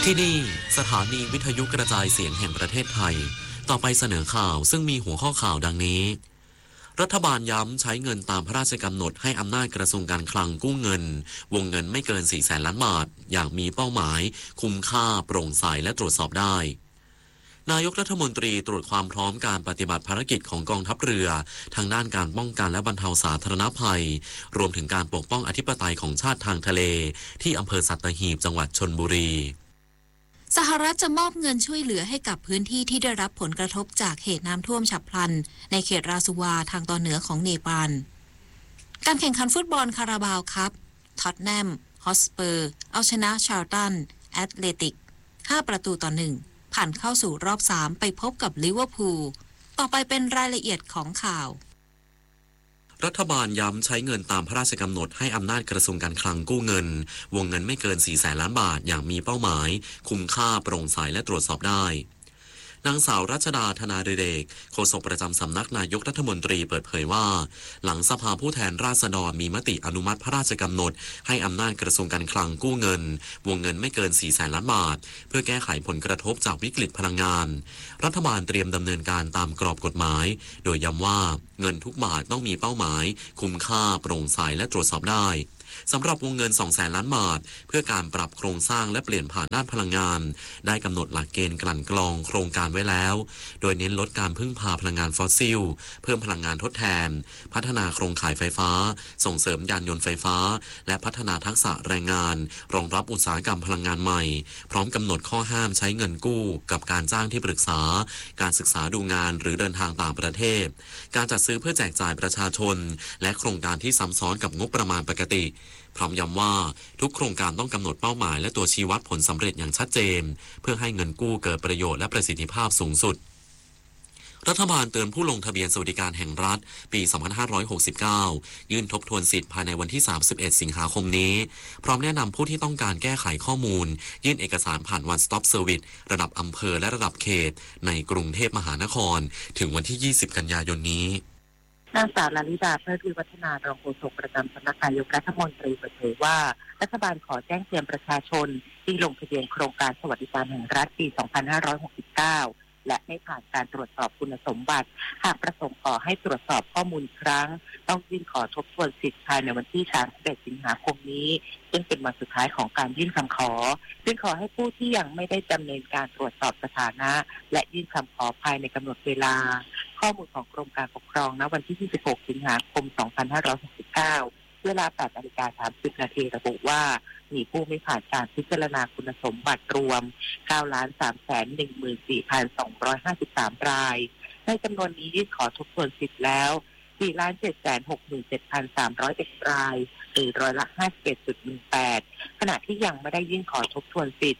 ที่นี่สถานีวิทยุกระจายเสียงแห่งประเทศไทยต่อไปเสนอข่าวซึ่งมีหัวข้อข่าวดังนี้รัฐบาลย้ำใช้เงินตามพระราชกำหนดให้อำนาจกระทรวงการคลังกู้เงินวงเงินไม่เกิน 400,000 ล้านบาทอย่างมีเป้าหมายคุ้มค่าโปร่งใสและตรวจสอบได้นายกรัฐมนตรีตรวจความพร้อมการปฏิบัติภารกิจของกองทัพเรือทางด้านการป้องกันและบรรเทาสาธารณภัยรวมถึงการปกป้องอธิปไตยของชาติทางทะเลที่อำเภอสัตหีบจังหวัดชลบุรีสหรัฐจะมอบเงินช่วยเหลือให้กับพื้นที่ที่ได้รับผลกระทบจากเหตุน้ำท่วมฉับพลันในเขตราสุวาทางตอนเหนือของเนปาลการแข่งขันฟุตบอลคาราบาวคัพท็อตแนมฮอตสเปอร์เอาชนะชาร์ลตันแอตเลติก5-1ผ่านเข้าสู่รอบ3ไปพบกับลิเวอร์พูลต่อไปเป็นรายละเอียดของข่าวรัฐบาลย้ำใช้เงินตามพระราชกำหนดให้อำนาจกระทรวงการคลังกู้เงินวงเงินไม่เกิน 400,000 ล้านบาทอย่างมีเป้าหมายคุ้มค่าโปร่งใสและตรวจสอบได้นางสาวรัชดาธนาดิเรกโฆษกประจำสำนักนายกรัฐมนตรีเปิดเผยว่าหลังสภาผู้แทนราษฎรมีมติอนุมัติพระราชกำหนดให้อำนาจกระทรวงการคลังกู้เงินวงเงินไม่เกิน 400,000 ล้านบาทเพื่อแก้ไขผลกระทบจากวิกฤตพลังงานรัฐบาลเตรียมดำเนินการตามกรอบกฎหมายโดยย้ำว่าเงินทุกบาทต้องมีเป้าหมายคุ้มค่าโปร่งใสและตรวจสอบได้สำหรับวงเงิน 200,000 ล้านบาทเพื่อการปรับโครงสร้างและเปลี่ยนผ่านด้านพลังงานได้กำหนดหลักเกณฑ์กลั่นกรองโครงการไว้แล้วโดยเน้นลดการพึ่งพาพลังงานฟอสซิลเพิ่มพลังงานทดแทนพัฒนาโครงข่ายไฟฟ้าส่งเสริมยานยนต์ไฟฟ้าและพัฒนาทักษะแรงงานรองรับอุตสาหกรรมพลังงานใหม่พร้อมกำหนดข้อห้ามใช้เงินกู้กับการจ้างที่ปรึกษาการศึกษาดูงานหรือเดินทางต่างประเทศการจัดซื้อเพื่อแจกจ่ายประชาชนและโครงการที่ซ้ำซ้อนกับงบประมาณปกติพร้อมย้ำว่าทุกโครงการต้องกำหนดเป้าหมายและตัวชี้วัดผลสำเร็จอย่างชัดเจนเพื่อให้เงินกู้เกิดประโยชน์และประสิทธิภาพสูงสุดรัฐบาลเตือนผู้ลงทะเบียนสวัสดิการแห่งรัฐปี 2569 ยื่นทบทวนสิทธิ์ภายในวันที่ 31 สิงหาคมนี้พร้อมแนะนำผู้ที่ต้องการแก้ไขข้อมูลยื่นเอกสารผ่าน One Stop Service ระดับอำเภอและระดับเขตในกรุงเทพมหานครถึงวันที่ 20 กันยายนนี้นางสาวลลิดาเพิดวิวัฒนารองโฆษกประจำสำนักนายกรัฐมนตรีเปิดเผยว่ารัฐบาลขอแจ้งเตือนประชาชนที่ลงทะเบียนโครงการสวัสดิการแห่งรัฐปี 2569 และไม่ผ่านการตรวจสอบคุณสมบัติหากประสงค์ขอให้ตรวจสอบข้อมูลครั้งต้องยื่นขอทบทวนสิทธิ์ภายในวันที่ 31 สิงหาคมนี้ซึ่งเป็นวันสุดท้ายของการยื่นคำขอจึงขอให้ผู้ที่ยังไม่ได้ดำเนินการตรวจสอบสถานะและยื่นคำขอภายในกำหนดเวลาข้อมูลของกรมการปกครองณวันที่ 26 สิงหาคม 2569 เวลา 8:30 นาทีระบุว่ามีผู้ไม่ผ่านการพิจารณาคุณสมบัติรวม 9,314,253 รายในจำนวนนี้ยื่นขอทบทวนสิทธิ์แล้ว 4,767,301 รายหรือร้อยละ 51.18 ขณะที่ยังไม่ได้ยื่นขอทบทวนสิทธิ์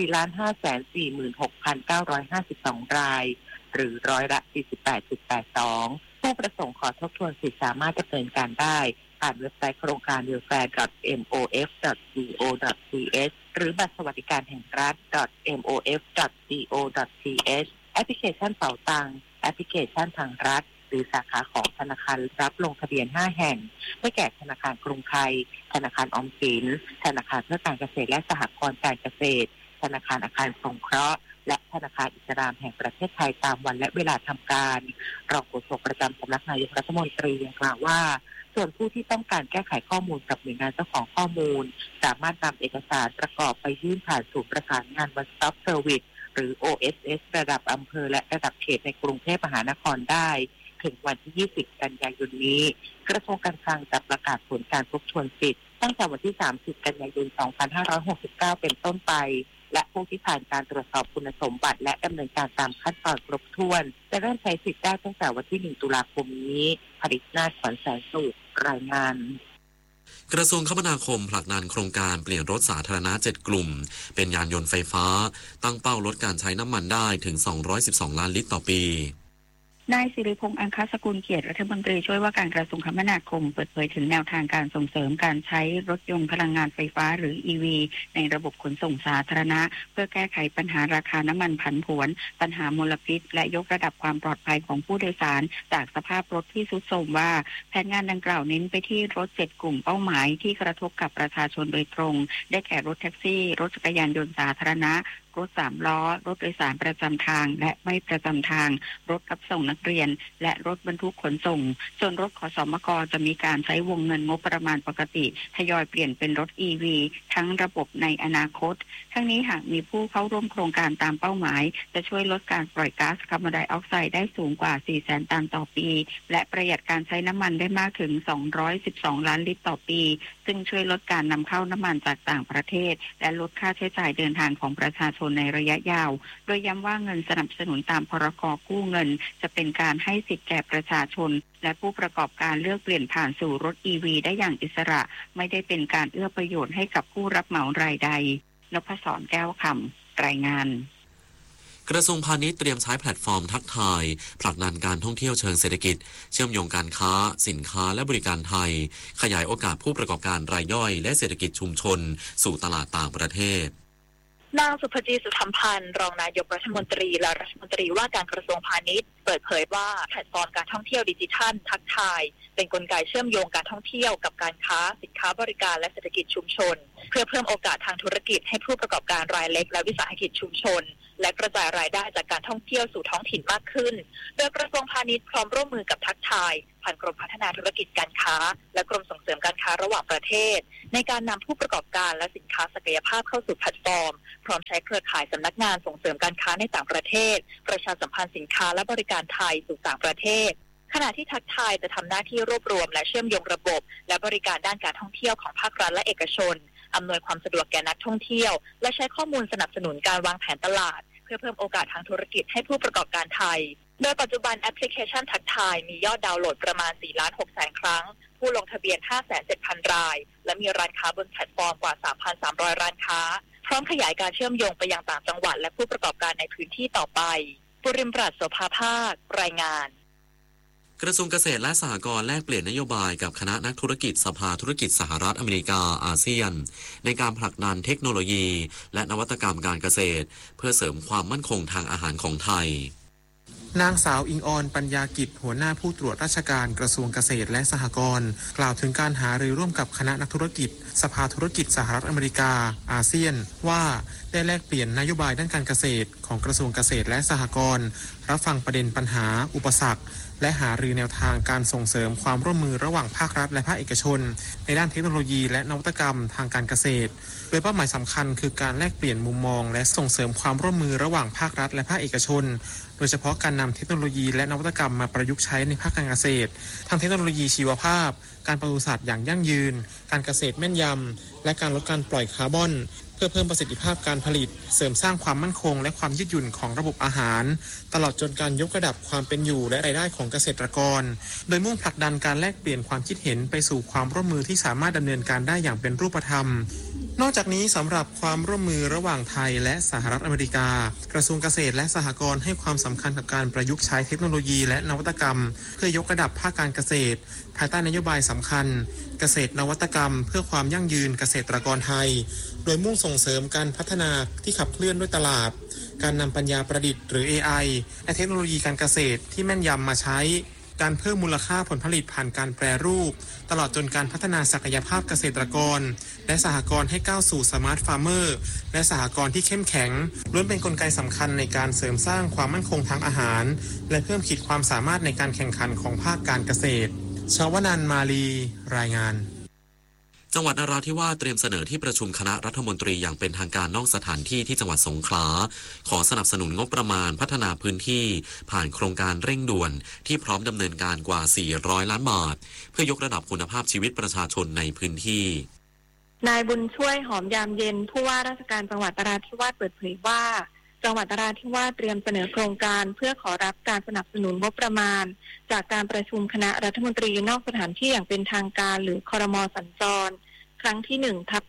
4,546,952 รายหรือร้อยละ 48.82 ผู้ประสงค์ขอทบทวนสิทธิ์สามารถดำเนินการได้ผ่านเว็บไซต์โครงการ welfare.mof.go.th หรือบัตรสวัสดิการแห่งรัฐ .mof.go.th แอปพลิเคชันเป๋าตังค์แอปพลิเคชันทางรัฐหรือสาขาของธนาคารรับลงทะเบียน 5 แห่งได้แก่ธนาคารกรุงไทยธนาคารออมสินธนาคารเพื่อการเกษตรและสหกรณ์การเกษตรธนาคารอาคารสงเคราะห์และธนาคารอิสลามแห่งประเทศไทยตามวันและเวลาทำการรองโฆษกประจำสำนักนายกรัฐมนตรียังกล่าวว่าส่วนผู้ที่ต้องการแก้ไขข้อมูลกับหน่วยงานเจ้าของข้อมูลสามารถนำเอกสารประกอบไปยื่นผ่านศูนย์ประสานงาน One Stop Service หรือ OSS ระดับอำเภอและระดับเขตในกรุงเทพมหานครได้ถึงวันที่ 20 กันยายนนี้กระทรวงการคลังจะประกาศผลการทบทวนสิทธิ์ตั้งแต่วันที่ 30 กันยายน 2569 เป็นต้นไปและผู้ที่ผ่านการตรวจสอบคุณสมบัติและดำเนินการตามขั้นตอนครบถ้วนจะเริ่มใช้สิทธิ์ได้ตั้งแต่วันที่ 1 ตุลาคมนี้ผลิตนาถ ขวัญแสงสุขรายงานกระทรวงคมนาคมผลักดันโครงการเปลี่ยนรถสาธารณะ 7 กลุ่มเป็นยานยนต์ไฟฟ้าตั้งเป้าลดการใช้น้ำมันได้ถึง 212 ล้านลิตรต่อปีนายสิริพงษ์อังคสกุลเกียรติรัฐมนตรีช่วยว่าการกระทรวงคมนาคมเปิดเผยถึงแนวทางการส่งเสริมการใช้รถยนต์พลังงานไฟฟ้าหรือ EV ในระบบขนส่งสาธารณะเพื่อแก้ไขปัญหาราคาน้ำมันผันผวนปัญหามลพิษและยกระดับความปลอดภัยของผู้โดยสารจากสภาพรถที่ทรุดโทรมว่าแผนงานดังกล่าวเน้นไปที่รถ7กลุ่มเป้าหมายที่กระทบกับประชาชนโดยตรงได้แก่รถแท็กซี่รถจักรยานยนต์สาธารณะรถ3ล้อรถโดยสารประจำทางและไม่ประจำทางรถรับส่งนักเรียนและรถบรรทุกขนส่งส่วนรถขสมกจะมีการใช้วงเงินงบประมาณปกติทยอยเปลี่ยนเป็นรถ EV ทั้งระบบในอนาคตทั้งนี้หากมีผู้เข้าร่วมโครงการตามเป้าหมายจะช่วยลดการปล่อยก๊าซคาร์บอนไดออกไซด์ได้สูงกว่า 400,000 ตันต่อปีและประหยัดการใช้น้ำมันได้มากถึง212ล้านลิตรต่อปีซึ่งช่วยลดการนำเข้าน้ำมันจากต่างประเทศและลดค่าใช้จ่ายเดินทางของประชาชนในระยะยาวโดยย้ำว่าเงินสนับสนุนตามพรก.กู้เงินจะเป็นการให้สิทธิแก่ประชาชนและผู้ประกอบการเลือกเปลี่ยนผ่านสู่รถ EV ได้อย่างอิสระไม่ได้เป็นการเอื้อประโยชน์ให้กับผู้รับเหมารายใดนพศรแก้วคำรายงานกระทรวงพาณิชย์เตรียมใช้แพลตฟอร์มทักทายผลักดันการท่องเที่ยวเชิงเศรษฐกิจเชื่อมโยงการค้าสินค้าและบริการไทยขยายโอกาสผู้ประกอบการรายย่อยและเศรษฐกิจชุมชนสู่ตลาดต่างประเทศนางสุภจีสุธรรมพันธ์รองนายกรัฐมนตรีและรัฐมนตรีว่าการกระทรวงพาณิชย์เปิดเผยว่าแพลตฟอร์มการท่องเที่ยวดิจิทัลทักทายเป็นกลไกเชื่อมโยงการท่องเที่ยวกับการค้าสินค้าบริการและเศรษฐกิจชุมชนเพื่อเพิ่มโอกาสทางธุรกิจให้ผู้ประกอบการรายเล็กและวิสาหกิจชุมชนและกระจายรายได้จากการท่องเที่ยวสู่ท้องถิ่นมากขึ้นโดยกระทรวงพาณิชย์พร้อมร่วมมือกับทักทายผ่านกรมพัฒนาธุรกิจการค้าและกรมส่งเสริมการค้าระหว่างประเทศในการนำผู้ประกอบการและสินค้าศักยภาพเข้าสู่แพลตฟอร์มพร้อมใช้เครือข่ายสำนักงานส่งเสริมการค้าในต่างประเทศประชาสัมพันธ์สินค้าและบริการไทยสู่ต่างประเทศขณะที่ทักทายจะทำหน้าที่รวบรวมและเชื่อมโยงระบบและบริการด้านการท่องเที่ยวของภาครัฐและเอกชนอำนวยความสะดวกแก่นักท่องเที่ยวและใช้ข้อมูลสนับสนุนการวางแผนตลาดเพื่อเพิ่มโอกาสทางธุรกิจให้ผู้ประกอบการไทยโดยปัจจุบันแอปพลิเคชันทักทายมียอดดาวน์โหลดประมาณ 4,600,000 ครั้งผู้ลงทะเบียน 570,000 รายและมีร้านค้าบนแพลตฟอร์มกว่า 3,300 ร้านค้าพร้อมขยายการเชื่อมโยงไปยังต่างจังหวัดและผู้ประกอบการในพื้นที่ต่อไปปุริมปราชโสภาภาครายงานกระทรวงเกษตรและสหกรณ์แลกเปลี่ยนนโยบายกับคณะนักธุรกิจสภาธุรกิจสหรัฐอเมริกาอาเซียนในการผลักดันเทคโนโลยีและนวัตกรรมการเกษตรเพื่อเสริมความมั่นคงทางอาหารของไทยนางสาวอิงออนปัญญากิจหัวหน้าผู้ตรวจราชการกระทรวงเกษตรและสหกรณ์กล่าวถึงการหารือร่วมกับคณะนักธุรกิจสภาธุรกิจสหรัฐอเมริกาอาเซียนว่าได้แลกเปลี่ยนนโยบายด้านการเกษตรของกระทรวงเกษตรและสหกรณ์รับฟังประเด็นปัญหาอุปสรรคและหารือแนวทางการส่งเสริมความร่วมมือระหว่างภาครัฐและภาคเอกชนในด้านเทคโนโลยีและนวัตกรรมทางการเกษตรโดยเป้าหมายสำคัญคือการแลกเปลี่ยนมุมมองและส่งเสริมความร่วมมือระหว่างภาครัฐและภาคเอกชนโดยเฉพาะการนำเทคโนโลยีและนวัตกรรมมาประยุกต์ใช้ในภาคการเกษตรทั้งเทคโนโลยีชีวภาพการปศุสัตว์อย่างยั่งยืนการเกษตรแม่นยำและการลดการปล่อยคาร์บอนเพื่อเพิ่มประสิทธิภาพการผลิตเสริมสร้างความมั่นคงและความยืดหยุ่นของระบบอาหารตลอดจนการยกระดับความเป็นอยู่และรายได้ของเกษตรกรโดยมุ่งผลักดันการแลกเปลี่ยนความคิดเห็นไปสู่ความร่วมมือที่สามารถดำเนินการได้อย่างเป็นรูปธรรมนอกจากนี้สำหรับความร่วมมือระหว่างไทยและสหรัฐอเมริกากระทรวงเกษตรและสหกรณ์ให้ความสำคัญกับการประยุกต์ใช้เทคโนโลยีและนวัตกรรมเพื่อยกระดับภาคการเกษตรภายใต้นโยบายสำคัญเกษตรนวัตกรรมเพื่อความยั่งยืนเกษตรกรไทยโดยมุ่งส่งเสริมการพัฒนาที่ขับเคลื่อนด้วยตลาดการนำปัญญาประดิษฐ์หรือ AI และเทคโนโลยีการเกษตรที่แม่นยำมาใช้การเพิ่มมูลค่าผลผลิตผ่านการแปรรูปตลอดจนการพัฒนาศักยภาพเกษตรกรและสหกรณ์ให้ก้าวสู่สมาร์ทฟาร์มเมอร์และสหกรณ์ที่เข้มแข็งล้วนเป็นกลไกสำคัญในการเสริมสร้างความมั่นคงทางอาหารและเพิ่มขีดความสามารถในการแข่งขันของภาคการเกษตรชวนันท์มาลีรายงานจังหวัดนราธิวาสเตรียมเสนอที่ประชุมคณะรัฐมนตรีอย่างเป็นทางการนอกสถานที่ที่จังหวัดสงขลาขอสนับสนุนงบประมาณพัฒนาพื้นที่ผ่านโครงการเร่งด่วนที่พร้อมดำเนินการกว่า400 ล้านบาทเพื่อยกระดับคุณภาพชีวิตประชาชนในพื้นที่นายบุญช่วยหอมยามเย็นผู้ว่าราชการจังหวัดนราธิวาสเปิดเผยว่าจังหวัดนราธิวาสเตรียมเสนอโครงการเพื่อขอรับการสนับสนุนงบประมาณจากการประชุมคณะรัฐมนตรีนอกสถานที่อย่างเป็นทางการหรือครม.สัญจรครั้งที่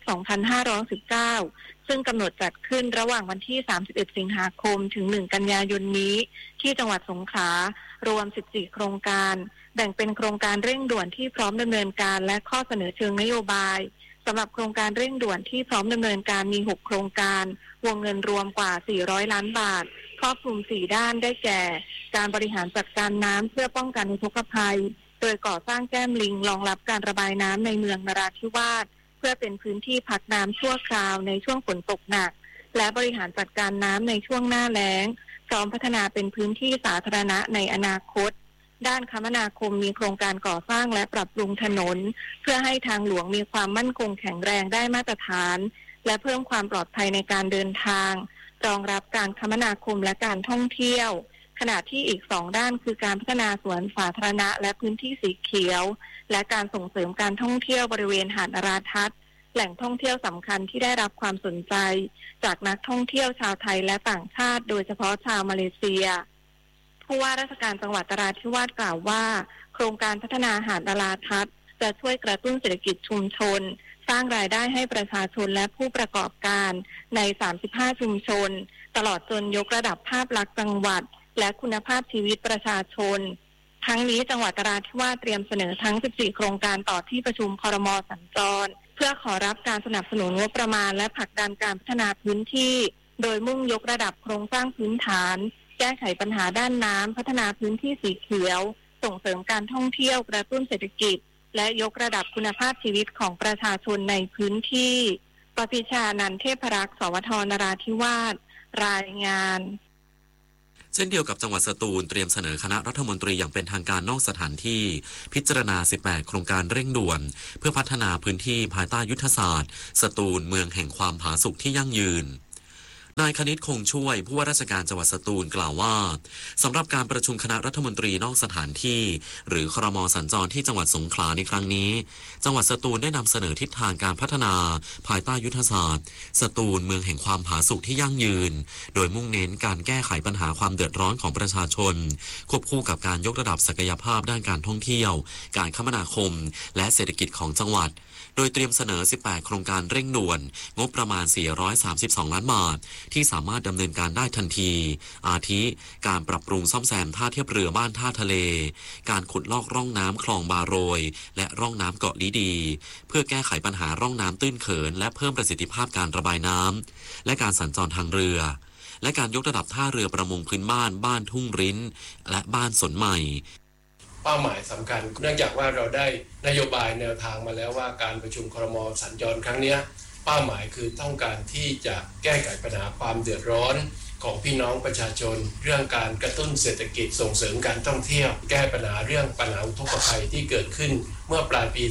1/2519 ซึ่งกำหนดจัดขึ้นระหว่างวันที่ 31 สิงหาคมถึง 1 กันยายนนี้ที่จังหวัดสงขลารวม 14 โครงการแบ่งเป็นโครงการเร่งด่วนที่พร้อมดำเนินการและข้อเสนอเชิงนโยบายสำหรับโครงการเร่งด่วนที่พร้อมดำเนินการมี 6 โครงการวงเงินรวมกว่า 400 ล้านบาทครอบคลุม 4 ด้านได้แก่การบริหารจัดการน้ำเพื่อป้องกันอุทกภัยโดยก่อสร้างแก้มลิงรองรับการระบายน้ำในเมืองนราธิวาสเพื่อเป็นพื้นที่พักน้ำชั่วคราวในช่วงฝนตกหนักและบริหารจัดการน้ำในช่วงหน้าแล้งพร้อมพัฒนาเป็นพื้นที่สาธารณะในอนาคตด้านคมนาคมมีโครงการก่อสร้างและปรับปรุงถนนเพื่อให้ทางหลวงมีความมั่นคงแข็งแรงได้มาตรฐานและเพิ่มความปลอดภัยในการเดินทางรองรับการคมนาคมและการท่องเที่ยวขณะที่อีก2ด้านคือการพัฒนาสวนสาธารณะและพื้นที่สีเขียวและการส่งเสริมการท่องเที่ยวบริเวณหาดนราทัศน์แหล่งท่องเที่ยวสำคัญที่ได้รับความสนใจจากนักท่องเที่ยวชาวไทยและต่างชาติโดยเฉพาะชาวมาเลเซียผู้ว่าราชการจังหวัดนราธิวาสกล่าวว่าโครงการพัฒนาหาดนราทัศน์จะช่วยกระตุ้นเศรษฐกิจชุมชนสร้างรายได้ให้ประชาชนและผู้ประกอบการใน35ชุมชนตลอดจนยกระดับภาพลักษณ์จังหวัดและคุณภาพชีวิตประชาชนทั้งนี้จังหวัดนราธิวาสเตรียมเสนอทั้ง14โครงการต่อที่ประชุมครม.สัญจรเพื่อขอรับการสนับสนุนงบประมาณและผลักดันการพัฒนาพื้นที่โดยมุ่งยกระดับโครงสร้างพื้นฐานแก้ไขปัญหาด้านน้ำพัฒนาพื้นที่สีเขียวส่งเสริมการท่องเที่ยวกระตุ้นเศรษฐกิจและยกระดับคุณภาพชีวิตของประชาชนในพื้นที่ปฏิชานันท์เทพรักษ์สวทนราธิวาสรายงานเช่นเดียวกับจังหวัดสตูลเตรียมเสนอคณะรัฐมนตรีอย่างเป็นทางการนอกสถานที่พิจารณา18โครงการเร่งด่วนเพื่อพัฒนาพื้นที่ภายใต้ยุทธศาสตร์สตูลเมืองแห่งความผาสุกที่ยั่งยืนนายคณิตคงช่วยผู้ว่าราชการจังหวัดสตูลกล่าวว่าสำหรับการประชุมคณะรัฐมนตรีนอกสถานที่หรือครม.สัญจรที่จังหวัดสงขลาในครั้งนี้จังหวัดสตูลได้นำเสนอทิศทางการพัฒนาภายใต้ยุทธศาสตร์สตูลเมืองแห่งความผาสุกที่ยั่งยืนโดยมุ่งเน้นการแก้ไขปัญหาความเดือดร้อนของประชาชนควบคู่กับการยกระดับศักยภาพด้านการท่องเที่ยวการคมนาคมและเศรษฐกิจของจังหวัดโดยเตรียมเสนอ18โครงการเร่งด่วนงบประมาณ432ล้านบาทที่สามารถดำเนินการได้ทันทีอาทิการปรับปรุงซ่อมแซมท่าเทียบเรือบ้านท่าทะเลการขุดลอกร่องน้ำคลองบาโรยและร่องน้ำเกาะลีดีเพื่อแก้ไขปัญหาร่องน้ำตื้นเขินและเพิ่มประสิทธิภาพการระบายน้ำและการสัญจรทางเรือและการยกระดับท่าเรือประมงพื้นบ้านบ้านทุ่งริ้นและบ้านสนใหม่เป้าหมายสำคัญเนื่องจากว่าเราได้นโยบายแนวทางมาแล้วว่าการประชุมครม.สัญจรครั้งนี้เป้าหมายคือต้องการที่จะแก้ไขปัญหาความเดือดร้อนของพี่น้องประชาชนเรื่องการกระตุ้นเศรษฐกิจส่งเสริมการท่องเที่ยวแก้ปัญหาเรื่องปัญหาอุทกภัยที่เกิดขึ้นเมื่อปลายปี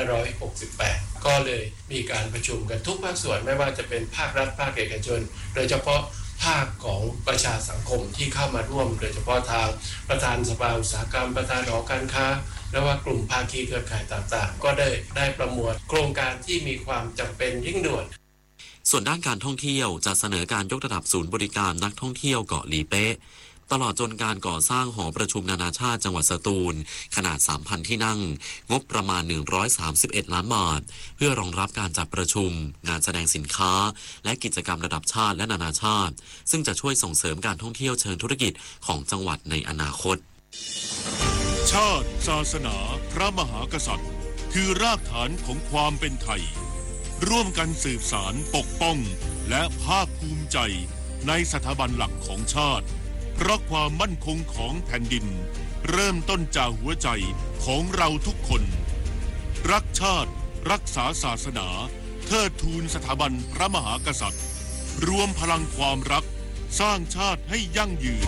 2568 ก็เลยมีการประชุมกันทุกภาคส่วนไม่ว่าจะเป็นภาครัฐภาคเอกชนโดยเฉพาะภาคของประชาสังคมที่เข้ามาร่วมโดยเฉพาะทางประธานสภาอุตสาหกรรมประธานหอการค้าและว่ากลุ่มภาคีเครือข่ายต่างๆก็ได้ประมวลโครงการที่มีความจำเป็นยิ่งด่วนส่วนด้านการท่องเที่ยวจะเสนอการยกระดับศูนย์บริการนักท่องเที่ยวเกาะลีเป๊ะตลอดจนการก่อสร้างหอประชุมนานาชาติจังหวัดสตูลขนาด 3,000 ที่นั่งงบประมาณ131ล้านบาทเพื่อรองรับการจัดประชุมงานแสดงสินค้าและกิจกรรมระดับชาติและนานาชาติซึ่งจะช่วยส่งเสริมการท่องเที่ยวเชิงธุรกิจของจังหวัดในอนาคตชาติศาสนาพระมหากษัตริย์คือรากฐานของความเป็นไทยร่วมกันสืบสานปกป้องและภาคภูมิใจในสถาบันหลักของชาติเพราะความมั่นคงของแผ่นดินเริ่มต้นจากหัวใจของเราทุกคนรักชาติรักษาศาสนาเทิดทูนสถาบันพระมหากษัตริย์รวมพลังความรักสร้างชาติให้ยั่งยืน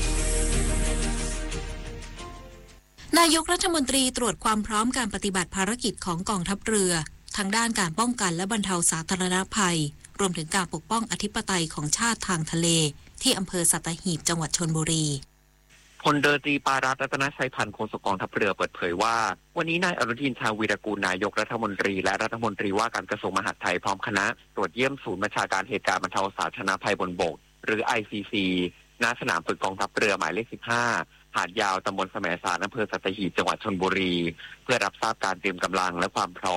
นายกรัฐมนตรีตรวจความพร้อมการปฏิบัติภารกิจของกองทัพเรือทั้งด้านการป้องกันและบรรเทาสาธารณภัยรวมถึงการปกป้องอธิปไตยของชาติทางทะเลที่อำเภอสัตหีบจังหวัดชลบุรีพลเรือตรีปารัตน์ รัตนชัยพันธ์โฆษกกองทัพเรือเปิดเผยว่าวันนี้นายอนุทินชาญวีรกูลนายกรัฐมนตรีและรัฐมนตรีว่าการกระทรวงมหาดไทยพร้อมคณะตรวจเยี่ยมศูนย์บัญชาการเหตุการณ์บรรเทาสาธารณภัยบนบกหรือ ICC ณสนามฝึกกองทัพเรือหมายเลข 15 หาดยาวตำบลแสมสารอำเภอสัตหีบจังหวัดชลบุรีเพื่อรับทราบการเตรียมกำลังและความพร้อม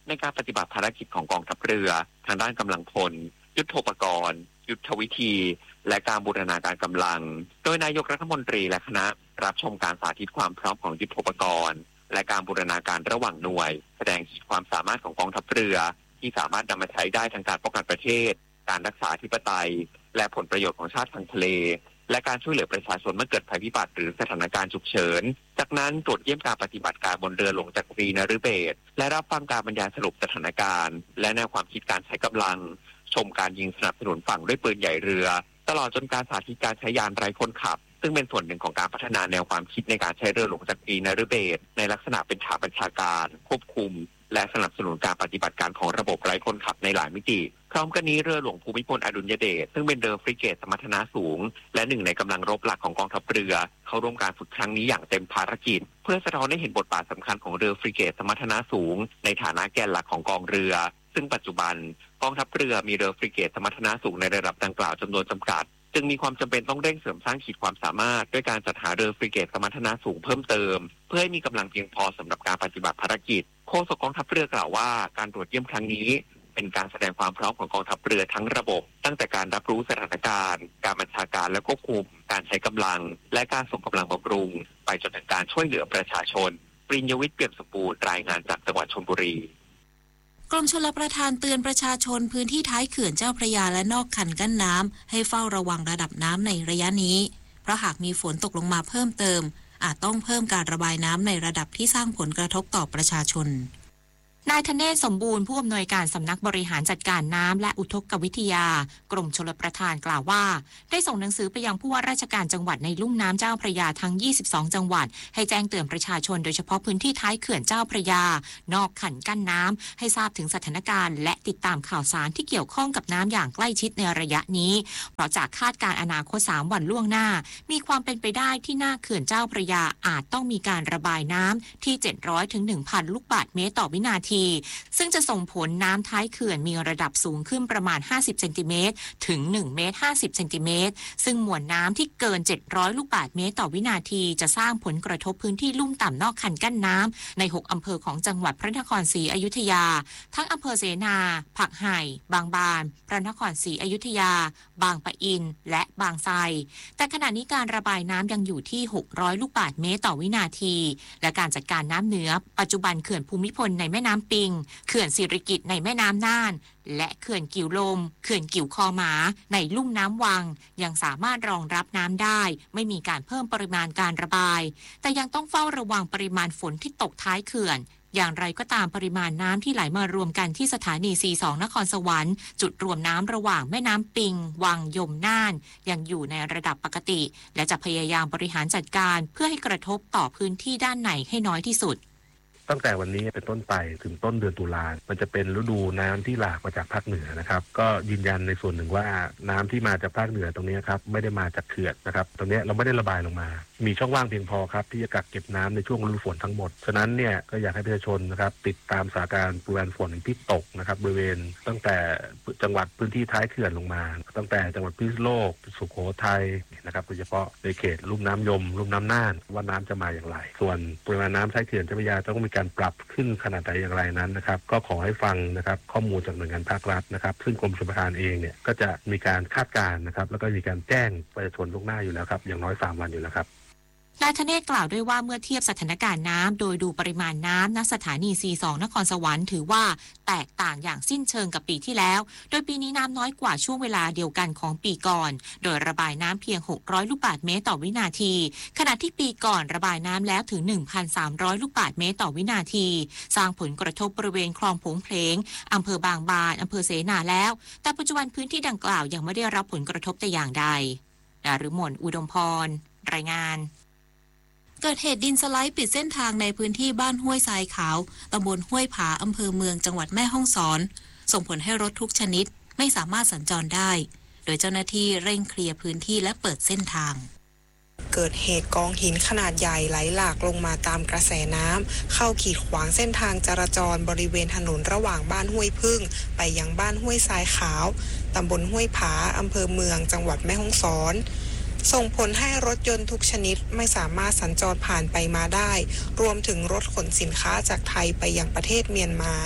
ในการปฏิบัติภารกิจของกองทัพเรือทางด้านกำลังพลยุทโธปกรณ์ยุทธวิธีและการบูรณาการกำลังโดยนายกรัฐมนตรีและคณะรับชมการสาธิตความพร้อมของยุทโธปกรณ์และการบูรณาการระหว่างหน่วยแสดงขีดความสามารถของกองทัพเรือที่สามารถนำมาใช้ได้ทางการป้องกันประเทศการรักษาอธิปไตยและผลประโยชน์ของชาติทางทะเลและการช่วยเหลือประชาชนเมื่อเกิดภัยพิบัติหรือสถานการณ์ฉุกเฉินจากนั้นตรวจเยี่ยมการปฏิบัติการบนเรือหลวงจักรีนฤเบศรและรับฟังการบรรยายสรุปสถานการณ์และแนวความคิดการใช้กำลังชมการยิงสนับสนุนฝั่งด้วยปืนใหญ่เรือตลอดจนการสาธิตการใช้ยานไร้คนขับซึ่งเป็นส่วนหนึ่งของการพัฒนาแนวความคิดในการใช้เรือหลวงจักรีนฤเบศรในลักษณะเป็นฐานบัญชาการควบคุมและสนับสนุนการปฏิบัติการของระบบไร้คนขับในหลายมิติพร้อมกันนี้เรือหลวงภูมิพลอดุลยเดชซึ่งเป็นเรือฟริเกตสมรรถนะสูงและหนึ่งในกำลังรบหลักของกองทัพเรือเข้าร่วมการฝึกครั้งนี้อย่างเต็มภารกิจเพื่อสะท้อนให้เห็นบทบาทสำคัญของเรือฟริเกตสมรรถนะสูงในฐานะแกนหลักของกองเรือซึ่งปัจจุบันกองทัพเรือมีเรือฟริเกตสมรรถนะสูงในระดับดังกล่าวจำนวนจำกัดจึงมีความจำเป็นต้องเร่งเสริมสร้างขีดความสามารถด้วยการจัดหาเรือฟริเกตสมรรถนะสูงเพิ่มเติมเพื่อให้มีกำลังเพียงพอสำหรับการปฏิบัติภารกิจโฆษกกองทัพเรือกล่าวว่าการตรวจเยี่ยมครั้งนี้เป็นการแสดงความพร้อมของกองทัพเรือทั้งระบบตั้งแต่การรับรู้สถานการณ์การบัญชาการและควบคุมการใช้กำลังและการส่งกำลังบำรุงไปจนถึงการช่วยเหลือประชาชนปริญญวิทย์เปี่ยมสมบูรณ์รายงานจากจังหวัดชลบุรีกรมชลประทานเตือนประชาชนพื้นที่ท้ายเขื่อนเจ้าพระยาและนอกคันกั้นน้ำให้เฝ้าระวังระดับน้ำในระยะนี้เพราะหากมีฝนตกลงมาเพิ่มเติมอาจต้องเพิ่มการระบายน้ำในระดับที่สร้างผลกระทบต่อประชาชนนายธเนศสมบูรณ์ผู้อำนวยการสำนักบริหารจัดการน้ำและอุทกวิทยากรมชลประทานกล่าวว่าได้ส่งหนังสือไปยังผู้ว่าราชการจังหวัดในลุ่มน้ำเจ้าพระยาทั้ง22จังหวัดให้แจ้งเตือนประชาชนโดยเฉพาะพื้นที่ท้ายเขื่อนเจ้าพระยานอกคันกั้นน้ำให้ทราบถึงสถานการณ์และติดตามข่าวสารที่เกี่ยวข้องกับน้ำอย่างใกล้ชิดในระยะนี้เพราะจากคาดการณ์อนาคต3วันล่วงหน้ามีความเป็นไปได้ที่หน้าเขื่อนเจ้าพระยาอาจต้องมีการระบายน้ำที่700ถึง 1,000 ลูกบาศก์เมตรต่อวินาทีซึ่งจะส่งผลน้ำท้ายเขื่อนมีระดับสูงขึ้นประมาณ50เซนติเมตรถึง1เมตร50เซนติเมตรซึ่งมวลน้ำที่เกิน700ลูกบาศก์เมตรต่อวินาทีจะสร้างผลกระทบพื้นที่ลุ่มต่ำนอกคันกั้นน้ำใน6อำเภอของจังหวัดพระนครศรีอยุธยาทั้งอำเภอเสนาผักไห่บางบานพระนครศรีอยุธยาบางปะอินและบางไทรแต่ขณะนี้การระบายน้ำยังอยู่ที่600ลูกบาศก์เมตรต่อวินาทีและการจัดการน้ำเหนือปัจจุบันเขื่อนภูมิพลในแม่น้ำปิงเขื่อนสิริกิติ์ในแม่น้ำน่านและเขื่อนกิ่วลมเขื่อนกิ่วคอหมาในลุ่มน้ำวังยังสามารถรองรับน้ำได้ไม่มีการเพิ่มปริมาณการระบายแต่ยังต้องเฝ้าระวังปริมาณฝนที่ตกท้ายเขื่อนอย่างไรก็ตามปริมาณน้ำที่ไหลมารวมกันที่สถานี42นครสวรรค์จุดรวมน้ำระหว่างแม่น้ำปิงวังยมน่านยังอยู่ในระดับปกติและจะพยายามบริหารจัดการเพื่อให้กระทบต่อพื้นที่ด้านในให้น้อยที่สุดตั้งแต่วันนี้เป็นต้นไปถึงต้นเดือนตุลามันจะเป็นฤดูน้ำที่หลากมาจากภาคเหนือนะครับก็ยืนยันในส่วนหนึ่งว่าน้ำที่มาจากภาคเหนือตรงนี้ครับไม่ได้มาจากเขื่อนนะครับตรงนี้เราไม่ได้ระบายลงมามีช่องว่างเพียงพอครับที่จะกักเก็บน้ำในช่วงฤดูฝนทั้งหมดฉะนั้นเนี่ยก็อยากให้ประชาชนนะครับติดตามสถานการณ์ปริมาณฝนที่ตกนะครับบริเวณตั้งแต่จังหวัดพื้นที่ท้ายเขื่อนลงมาตั้งแต่จังหวัดพิษณุโลกสุโขทัยนะครับโดยเฉพาะในเขตลุ่มน้ำยมลุ่มน้ำน่านว่าน้ำจะมาอย่างไรส่วนปริมาณน้ำท้ายเขื่อนเจ้าพระยาต้องมีการปรับขึ้นขนาดไหนอย่างไรนั้นนะครับก็ขอให้ฟังนะครับข้อมูลจากหน่วยงานภาครัฐนะครับซึ่งกรมชลประทานเองเนี่ยก็จะมีการคาดการณ์นะครับแล้วก็มีการแจ้งประชาชนล่วงหน้าอยู่แล้วครับอย่างน้อย3 วันอยู่แล้วครับนายธเนศกล่าวด้วยว่าเมื่อเทียบสถานการณ์น้ำโดยดูปริมาณน้ำณสถานี 42 นครสวรรค์ถือว่าแตกต่างอย่างสิ้นเชิงกับปีที่แล้วโดยปีนี้น้ำน้อยกว่าช่วงเวลาเดียวกันของปีก่อนโดยระบายน้ำเพียง600ลูกบาศก์เมตรต่อวินาทีขณะที่ปีก่อนระบายน้ำแล้วถึง 1,300 ลูกบาศก์เมตรต่อวินาทีสร้างผลกระทบบริเวณคลองโผงเพลงอำเภอบางบานอำเภอเสนาแล้วแต่ปัจจุบันพื้นที่ดังกล่าวยังไม่ได้รับผลกระทบแต่อย่างใดดารุมนอุดมพรรายงานเกิดเหตุดินสไลด์ปิดเส้นทางในพื้นที่บ้านห้วยทรายขาวตำบลห้วยผาอำเภอเมืองจังหวัดแม่ฮ่องสอนส่งผลให้รถทุกชนิดไม่สามารถสัญจรได้โดยเจ้าหน้าที่เร่งเคลียร์พื้นที่และเปิดเส้นทางเกิดเหตุกองหินขนาดใหญ่ไหลหลากลงมาตามกระแสน้ำเข้าขีดขวางเส้นทางจราจรบริเวณถนนระหว่างบ้านห้วยพึ่งไปยังบ้านห้วยทรายขาวตำบลห้วยผาอำเภอเมืองจังหวัดแม่ฮ่องสอนส่งผลให้รถยนต์ทุกชนิดไม่สามารถสัญจรผ่านไปมาได้รวมถึงรถขนสินค้าจากไทยไปยังประเทศเมียนมา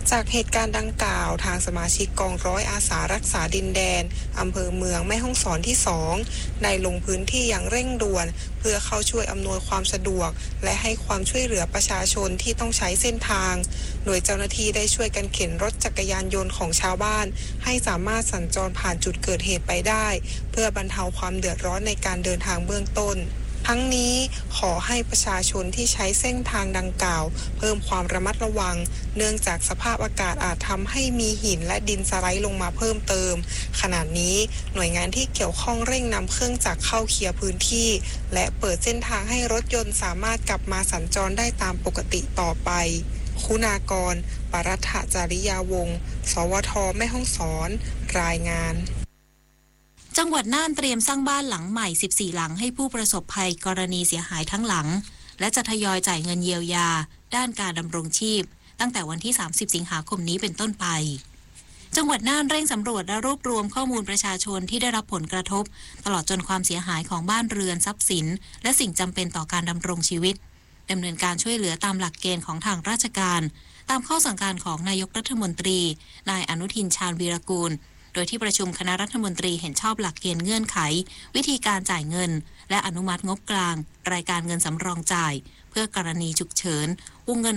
จากเหตุการณ์ดังกล่าวทางสมาชิกกองร้อยอาสารักษาดินแดนอำเภอเมืองแม่ฮ่องสอนที่2ได้ลงพื้นที่อย่างเร่งด่วนเพื่อเข้าช่วยอำนวยความสะดวกและให้ความช่วยเหลือประชาชนที่ต้องใช้เส้นทางโดยเจ้าหน้าที่ได้ช่วยกันเข็นรถจักรยานยนต์ของชาวบ้านให้สามารถสัญจรผ่านจุดเกิดเหตุไปได้เพื่อบรรเทาความเดือดร้อนในการเดินทางเบื้องต้นทั้งนี้ขอให้ประชาชนที่ใช้เส้นทางดังกล่าวเพิ่มความระมัดระวังเนื่องจากสภาพอากาศอาจทำให้มีหินและดินสไลด์ลงมาเพิ่มเติมขณะนี้หน่วยงานที่เกี่ยวข้องเร่งนำเครื่องจักรเข้าเคลียร์พื้นที่และเปิดเส้นทางให้รถยนต์สามารถกลับมาสัญจรได้ตามปกติต่อไปคุณากร ปรัฐจาริยาวงศ์สวทแม่ฮ่องสอนรายงานจังหวัดน่านเตรียมสร้างบ้านหลังใหม่14หลังให้ผู้ประสบภัยกรณีเสียหายทั้งหลังและจะทยอยจ่ายเงินเยียวยาด้านการดำรงชีพตั้งแต่วันที่30สิงหาคมนี้เป็นต้นไปจังหวัดน่านเร่งสำรวจและรวบรวมข้อมูลประชาชนที่ได้รับผลกระทบตลอดจนความเสียหายของบ้านเรือนทรัพย์สินและสิ่งจำเป็นต่อการดำรงชีวิตดำเนินการช่วยเหลือตามหลักเกณฑ์ของทางราชการตามข้อสั่งการของนายกรัฐมนตรีนายอนุทินชาญวีรกูลโดยที่ประชุมคณะรัฐมนตรีเห็นชอบหลักเกณฑ์เงื่อนไขวิธีการจ่ายเงินและอนุมัติงบกลางรายการเงินสำรองจ่ายเพื่อกรณีฉุกเฉินวงเงิน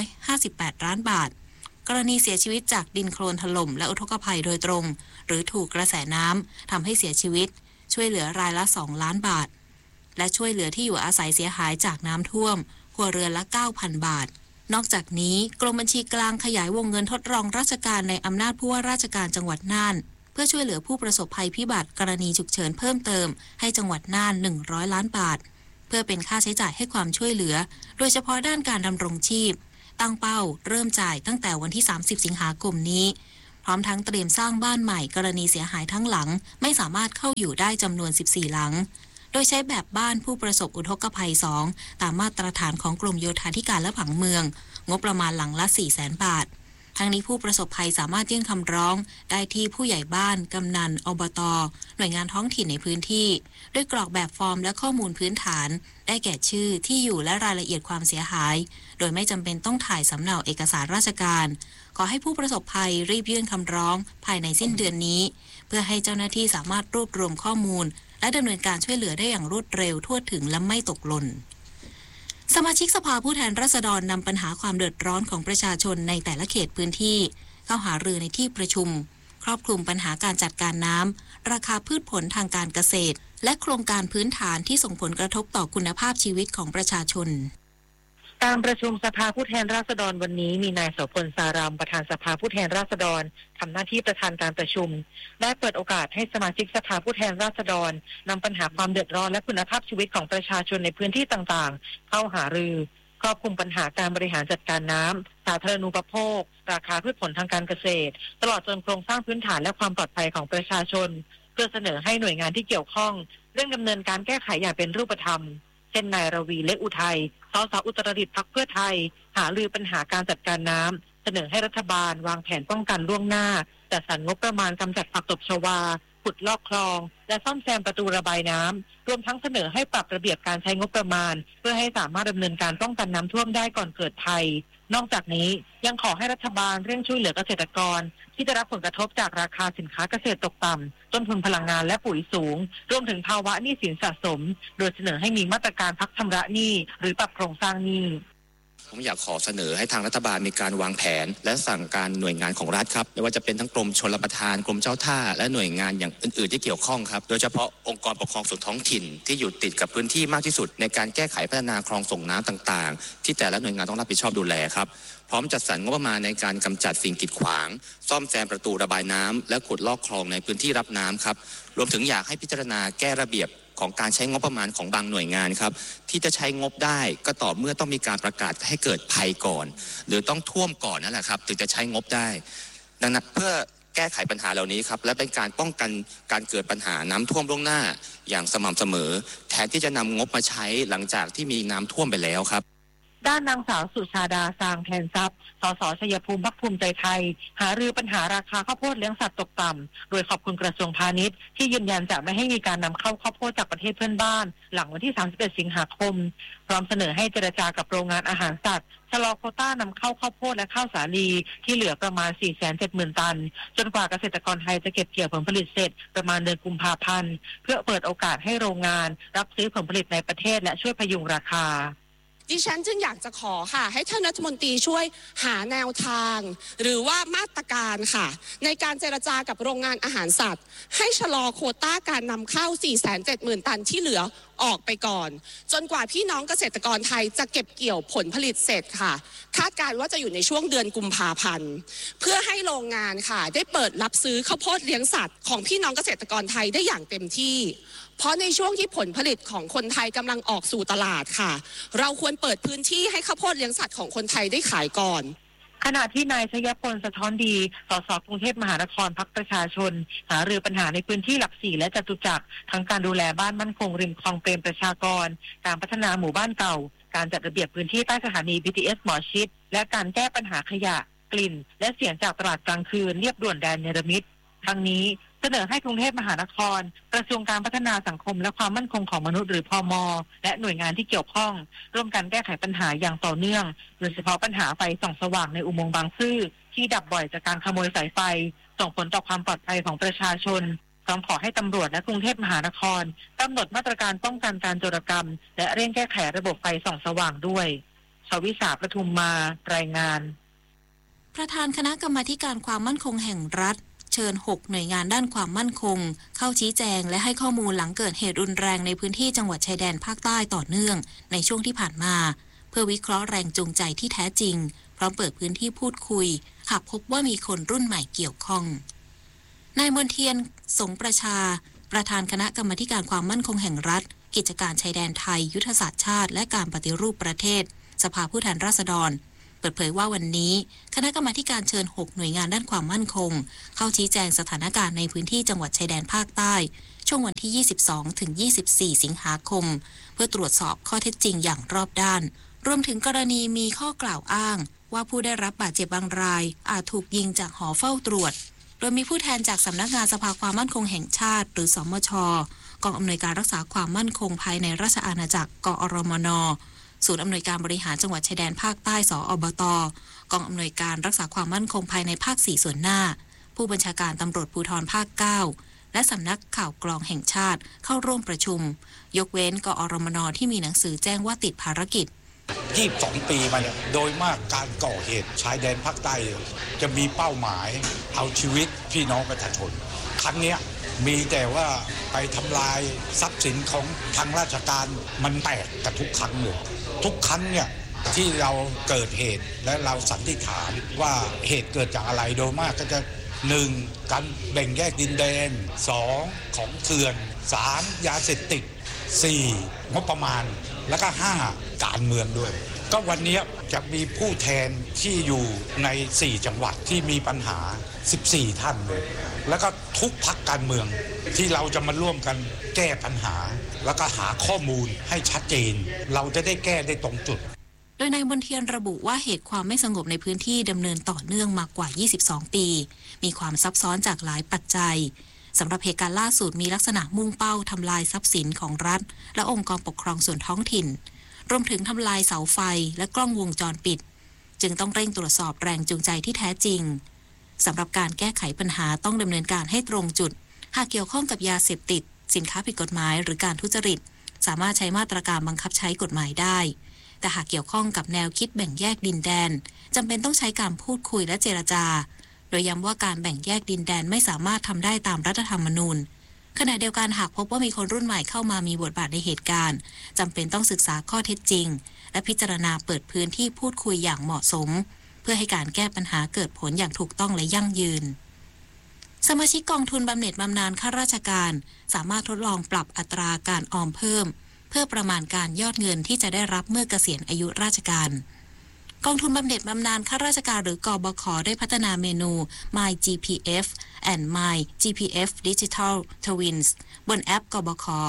558ล้านบาทกรณีเสียชีวิตจากดินโคลนถล่มและอุทกภัยโดยตรงหรือถูกกระแสน้ำทำให้เสียชีวิตช่วยเหลือรายละ2ล้านบาทและช่วยเหลือที่อยู่อาศัยเสียหายจากน้ำท่วมครัวเรือนละ 9,000 บาทนอกจากนี้กรมบัญชีกลางขยายวงเงินทดลองราชการในอำนาจผู้ว่าราชการจังหวัดน่านเพื่อช่วยเหลือผู้ประสบภัยพิบัติกรณีฉุกเฉินเพิ่มเติมให้จังหวัดน่าน100ล้านบาทเพื่อเป็นค่าใช้จ่ายให้ความช่วยเหลือโดยเฉพาะด้านการดำรงชีพตั้งเป้าเริ่มจ่ายตั้งแต่วันที่30สิงหาคมนี้พร้อมทั้งเตรียมสร้างบ้านใหม่กรณีเสียหายทั้งหลังไม่สามารถเข้าอยู่ได้จำนวน14หลังโดยใช้แบบบ้านผู้ประสบอุทกภัย2ตามมาตรฐานของกรมโยธาธิการและผังเมืองงบประมาณหลังละ 400,000 บาททั้งนี้ผู้ประสบภัยสามารถยื่นคำร้องได้ที่ผู้ใหญ่บ้านกำนันอบต.หน่วยงานท้องถิ่นในพื้นที่ด้วยกรอกแบบฟอร์มและข้อมูลพื้นฐานได้แก่ชื่อที่อยู่และรายละเอียดความเสียหายโดยไม่จำเป็นต้องถ่ายสำเนาเอกสารราชการขอให้ผู้ประสบภัยรีบยื่นคำร้องภายในสิ้นเดือนนี้เพื่อให้เจ้าหน้าที่สามารถรวบรวมข้อมูลและดำเนินการช่วยเหลือได้อย่างรวดเร็วทั่วถึงและไม่ตกหล่นสมาชิกสภาผู้แทนราษฎรนำปัญหาความเดือดร้อนของประชาชนในแต่ละเขตพื้นที่เข้าหารือในที่ประชุมครอบคลุมปัญหาการจัดการน้ำราคาพืชผลทางการเกษตรและโครงการพื้นฐานที่ส่งผลกระทบต่อคุณภาพชีวิตของประชาชนการประชุมสภาผู้แทนราษฎรวันนี้มีนายโสพลสารามประธานสภาผู้แทนราษฎรทำหน้าที่ประธานการประชุมและเปิดโอกาสให้สมาชิกสภาผู้แทนราษฎรนำปัญหาความเดือดร้อนและคุณภาพชีวิตของประชาชนในพื้นที่ต่างๆเข้าหารือครอบคลุมปัญหาการบริหารจัดการน้ำสาธารณูปโภคราคาพืชผลทางการเกษตรตลอดจนโครงสร้างพื้นฐานและความปลอดภัยของประชาชนเพื่อเสนอให้หน่วยงานที่เกี่ยวข้องเร่งดำเนินการแก้ไขอย่างเป็นรูปธรรมเช่นนายรวีเล็กอุทัยสสอุตรดิตถ์พรรคเพื่อไทยหารือปัญหาการจัดการน้ำเสนอให้รัฐบาลวางแผนป้องกันล่วงหน้าจัดสรรงบประมาณกำจัดผักตบชวาขุดลอกคลองและซ่อมแซมประตูระบายน้ำรวมทั้งเสนอให้ปรับระเบียบการใช้งบประมาณเพื่อให้สามารถดำเนินการป้องกันน้ำท่วมได้ก่อนเกิดภัยนอกจากนี้ยังขอให้รัฐบาลเร่งช่วยเหลือเกษตรกรที่ได้รับผลกระทบจากราคาสินค้าเกษตรตกต่ำต้นทุนพลังงานและปุ๋ยสูงรวมถึงภาวะหนี้สินสะสมโดยเสนอให้มีมาตรการพักชำระหนี้หรือปรับโครงสร้างหนี้ผมอยากขอเสนอให้ทางรัฐบาลมีการวางแผนและสั่งการหน่วยงานของรัฐครับไม่ว่าจะเป็นทั้งกรมชลประทานกรมเจ้าท่าและหน่วยงานอย่างอื่นๆที่เกี่ยวข้องครับโดยเฉพาะองค์กรปกครองส่วนท้องถิ่นที่อยู่ติดกับพื้นที่มากที่สุดในการแก้ไขพัฒนาคลองส่งน้ำต่างๆที่แต่ละหน่วยงานต้องรับผิดชอบดูแลครับพร้อมจัดสรรงบประมาณในการกำจัดสิ่งกีดขวางซ่อมแซมประตูระบายน้ำและขุดลอกคลองในพื้นที่รับน้ำครับรวมถึงอยากให้พิจารณาแก้ระเบียบของการใช้งบประมาณของบางหน่วยงานครับที่จะใช้งบได้ก็ต่อเมื่อต้องมีการประกาศให้เกิดภัยก่อนหรือต้องท่วมก่อนนั่นแหละครับถึงจะใช้งบได้ดังนั้นเพื่อแก้ไขปัญหาเหล่านี้ครับและเป็นการป้องกันการเกิดปัญหาน้ำท่วมล่วงหน้าอย่างสม่ำเสมอแทนที่จะนำงบมาใช้หลังจากที่มีน้ำท่วมไปแล้วครับด้านนางสาวสุชาดาสางแทนทรัพย์สสชัยภูมิพรรคภูมิใจไทยหารือปัญหาราคาข้าวโพดเลี้ยงสัตว์ตกต่ำโดยขอบคุณกระทรวงพาณิชย์ที่ยืนยันจะไม่ให้มีการนำเข้าข้าวโพดจากประเทศเพื่อนบ้านหลังวันที่31สิงหาคมพร้อมเสนอให้เจรจากับโรงงานอาหารสัตว์ชะลอโควต้านำเข้าข้าวโพดและข้าวสาลีที่เหลือประมาณ 470,000 ตันจนกว่าเกษตรกรไทยจะเก็บเกี่ยวผลผลิตเสร็จประมาณเดือนกุมภาพันธ์เพื่อเปิดโอกาสให้โรงงานรับซื้อผลผลิตในประเทศและช่วยพยุงราคาดิฉันจึงอยากจะขอค่ะให้ท่านรัฐมนตรีช่วยหาแนวทางหรือว่ามาตรการค่ะในการเจรจากับโรงงานอาหารสัตว์ให้ชะลอโควต้าการนำเข้า 470,000 ตันที่เหลือออกไปก่อนจนกว่าพี่น้องเกษตรกรไทยจะเก็บเกี่ยวผลผลิตเสร็จค่ะคาดการณ์ว่าจะอยู่ในช่วงเดือนกุมภาพันธ์เพื่อให้โรงงานค่ะได้เปิดรับซื้อข้าวโพดเลี้ยงสัตว์ของพี่น้องเกษตรกรไทยได้อย่างเต็มที่เพราะในช่วงที่ผลผลิตของคนไทยกำลังออกสู่ตลาดค่ะเราควรเปิดพื้นที่ให้ข้าวโพดเลี้ยงสัตว์ของคนไทยได้ขายก่อนขณะที่นายชยพลสะท้อนดีสสกรุงเทพมหานครพรรคประชาชนหารือปัญหาในพื้นที่หลัก4และจตุจักรทั้งการดูแลบ้านมั่นคงริมคลองเปรมประชากรการพัฒนาหมู่บ้านเก่าการจัดระเบียบพื้นที่ใต้สถานี BTS หมอชิดและการแก้ปัญหาขยะกลิ่นและเสียงจากตลาดกลางคืนเรียบด่วนแดนเนรมิตทั้งนี้เสนอให้กรุงเทพมหานครกระทรวงการพัฒนาสังคมและความมั่นคงของมนุษย์หรือพม.และหน่วยงานที่เกี่ยวข้องร่วมกันแก้ไขปัญหาอย่างต่อเนื่องโดยเฉพาะปัญหาไฟส่องสว่างในอุโมงค์บางซื่อที่ดับบ่อยจากการขโมยสายไฟส่งผลต่อความปลอดภัยของประชาชนพร้อมขอให้ตำรวจและกรุงเทพมหานครกำหนดมาตรการป้องกันการโจรกรรมและเร่งแก้ไขระบบไฟส่องสว่างด้วยชวิสาประทุมมารายงานประธานคณะกรรมาธิการความมั่นคงแห่งรัฐเชิญ6หน่วยงานด้านความมั่นคงเข้าชี้แจงและให้ข้อมูลหลังเกิดเหตุรุนแรงในพื้นที่จังหวัดชายแดนภาคใต้ต่อเนื่องในช่วงที่ผ่านมาเพื่อวิเคราะห์แรงจูงใจที่แท้จริงพร้อมเปิดพื้นที่พูดคุยหากพบว่ามีคนรุ่นใหม่เกี่ยวข้องนายมนเทียนสงประชาประธานคณะกรรมาธิการความมั่นคงแห่งรัฐกิจการชายแดนไทยยุทธศาสตร์ชาติและการปฏิรูปประเทศสภาผู้แทนราษฎรเปิดเผยว่าวันนี้คณะกรรมาธิการเชิญ6หน่วยงานด้านความมั่นคงเข้าชี้แจงสถานการณ์ในพื้นที่จังหวัดชายแดนภาคใต้ช่วงวันที่22ถึง24สิงหาคมเพื่อตรวจสอบข้อเท็จจริงอย่างรอบด้านรวมถึงกรณีมีข้อกล่าวอ้างว่าผู้ได้รับบาดเจ็บบางรายอาจถูกยิงจากหอเฝ้าตรวจโดยมีผู้แทนจากสำนักงานสภาความมั่นคงแห่งชาติหรือสมช.กองอำนวยการรักษาความมั่นคงภายในราชอาณาจักรกอรมน.ศูนย์อำนวยการบริหารจังหวัดชายแดนภาคใต้สอบต.กองอำนวยการรักษาความมั่นคงภายในภาค4ส่วนหน้าผู้บัญชาการตำรวจภูธรภาค9และสำนักข่าวกรองแห่งชาติเข้าร่วมประชุมยกเว้นกอรมน.ที่มีหนังสือแจ้งว่าติดภารกิจ 22 ปีมาเนี่ยโดยมากการก่อเหตุชายแดนภาคใต้จะมีเป้าหมายเอาชีวิตพี่น้องประชาชนครั้งนี้มีแต่ว่าไปทำลายทรัพย์สินของทางราชการมันแตกกันทุกครั้งเลยทุกครั้งเนี่ยที่เราเกิดเหตุและเราสันนิษฐานว่าเหตุเกิดจากอะไรโดยมากก็จะ 1. การแบ่งแยกดินแดน 2. ของเถื่อน 3. ยาเสพติด 4. งบประมาณแล้วก็ 5. การเมืองด้วยก็วันนี้จะมีผู้แทนที่อยู่ใน4จังหวัดที่มีปัญหา14ท่านเลยแล้วก็ทุกพรรคการเมืองที่เราจะมาร่วมกันแก้ปัญหาแล้วก็หาข้อมูลให้ชัดเจนเราจะได้แก้ได้ตรงจุดโดยนายมนเทียนระบุว่าเหตุความไม่สงบในพื้นที่ดำเนินต่อเนื่องมากว่า22ปีมีความซับซ้อนจากหลายปัจจัยสำหรับเหตุการณ์ล่าสุดมีลักษณะมุ่งเป้าทำลายทรัพย์สินของรัฐและองค์กรปกครองส่วนท้องถิ่นรวมถึงทำลายเสาไฟและกล้องวงจรปิดจึงต้องเร่งตรวจสอบแรงจูงใจที่แท้จริงสำหรับการแก้ไขปัญหาต้องดำเนินการให้ตรงจุดหากเกี่ยวข้องกับยาเสพติดสินค้าผิดกฎหมายหรือการทุจริตสามารถใช้มาตรการบังคับใช้กฎหมายได้แต่หากเกี่ยวข้องกับแนวคิดแบ่งแยกดินแดนจำเป็นต้องใช้การพูดคุยและเจรจาโดยย้ำว่าการแบ่งแยกดินแดนไม่สามารถทำได้ตามรัฐธรรมนูญขณะเดียวกันหากพบว่ามีคนรุ่นใหม่เข้ามามีบทบาทในเหตุการณ์จำเป็นต้องศึกษาข้อเท็จจริงและพิจารณาเปิดพื้นที่พูดคุยอย่างเหมาะสมเพื่อให้การแก้ปัญหาเกิดผลอย่างถูกต้องและยั่งยืนสมาชิกกองทุนบำเหน็จบำนาญข้าราชการสามารถทดลองปรับอัตราการออมเพิ่มเพื่อประมาณการยอดเงินที่จะได้รับเมื่อเกษียณอายุราชการกองทุนบำเหน็จบำนาญข้าราชการหรือกบข.ได้พัฒนาเมนู My GPF and My GPF Digital Twins บนแอปกบข.เ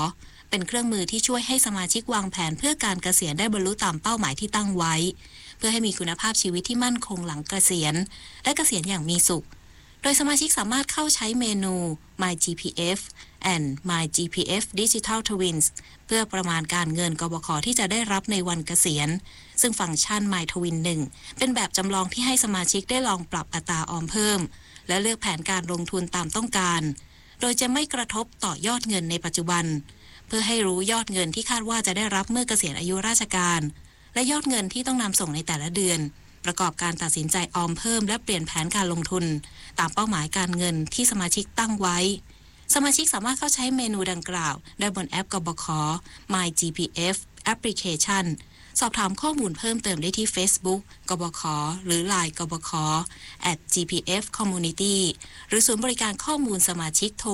เป็นเครื่องมือที่ช่วยให้สมาชิกวางแผนเพื่อการเกษียณได้บรรลุตามเป้าหมายที่ตั้งไว้เพื่อให้มีคุณภาพชีวิตที่มั่นคงหลังเกษียณและเกษียณอย่างมีสุขโดยสมาชิกสามารถเข้าใช้เมนู MyGPF and MyGPF Digital Twins เพื่อประมาณการเงินกบข.ที่จะได้รับในวันเกษียณซึ่งฟังก์ชัน MyTwin 1 เป็นแบบจำลองที่ให้สมาชิกได้ลองปรับอัตราออมเพิ่มและเลือกแผนการลงทุนตามต้องการโดยจะไม่กระทบต่อยอดเงินในปัจจุบันเพื่อให้รู้ยอดเงินที่คาดว่าจะได้รับเมื่อเกษียณอายุราชการและยอดเงินที่ต้องนำส่งในแต่ละเดือนประกอบการตัดสินใจออมเพิ่มและเปลี่ยนแผนการลงทุนตามเป้าหมายการเงินที่สมาชิกตั้งไว้สมาชิกสามารถเข้าใช้เมนูดังกล่าวได้บนแอปกบข. MyGPF Application สอบถามข้อมูลเพิ่มเติมได้ที่ Facebook กบข.หรือ LINE กบข. @GPF Community หรือศูนย์บริการข้อมูลสมาชิกโทร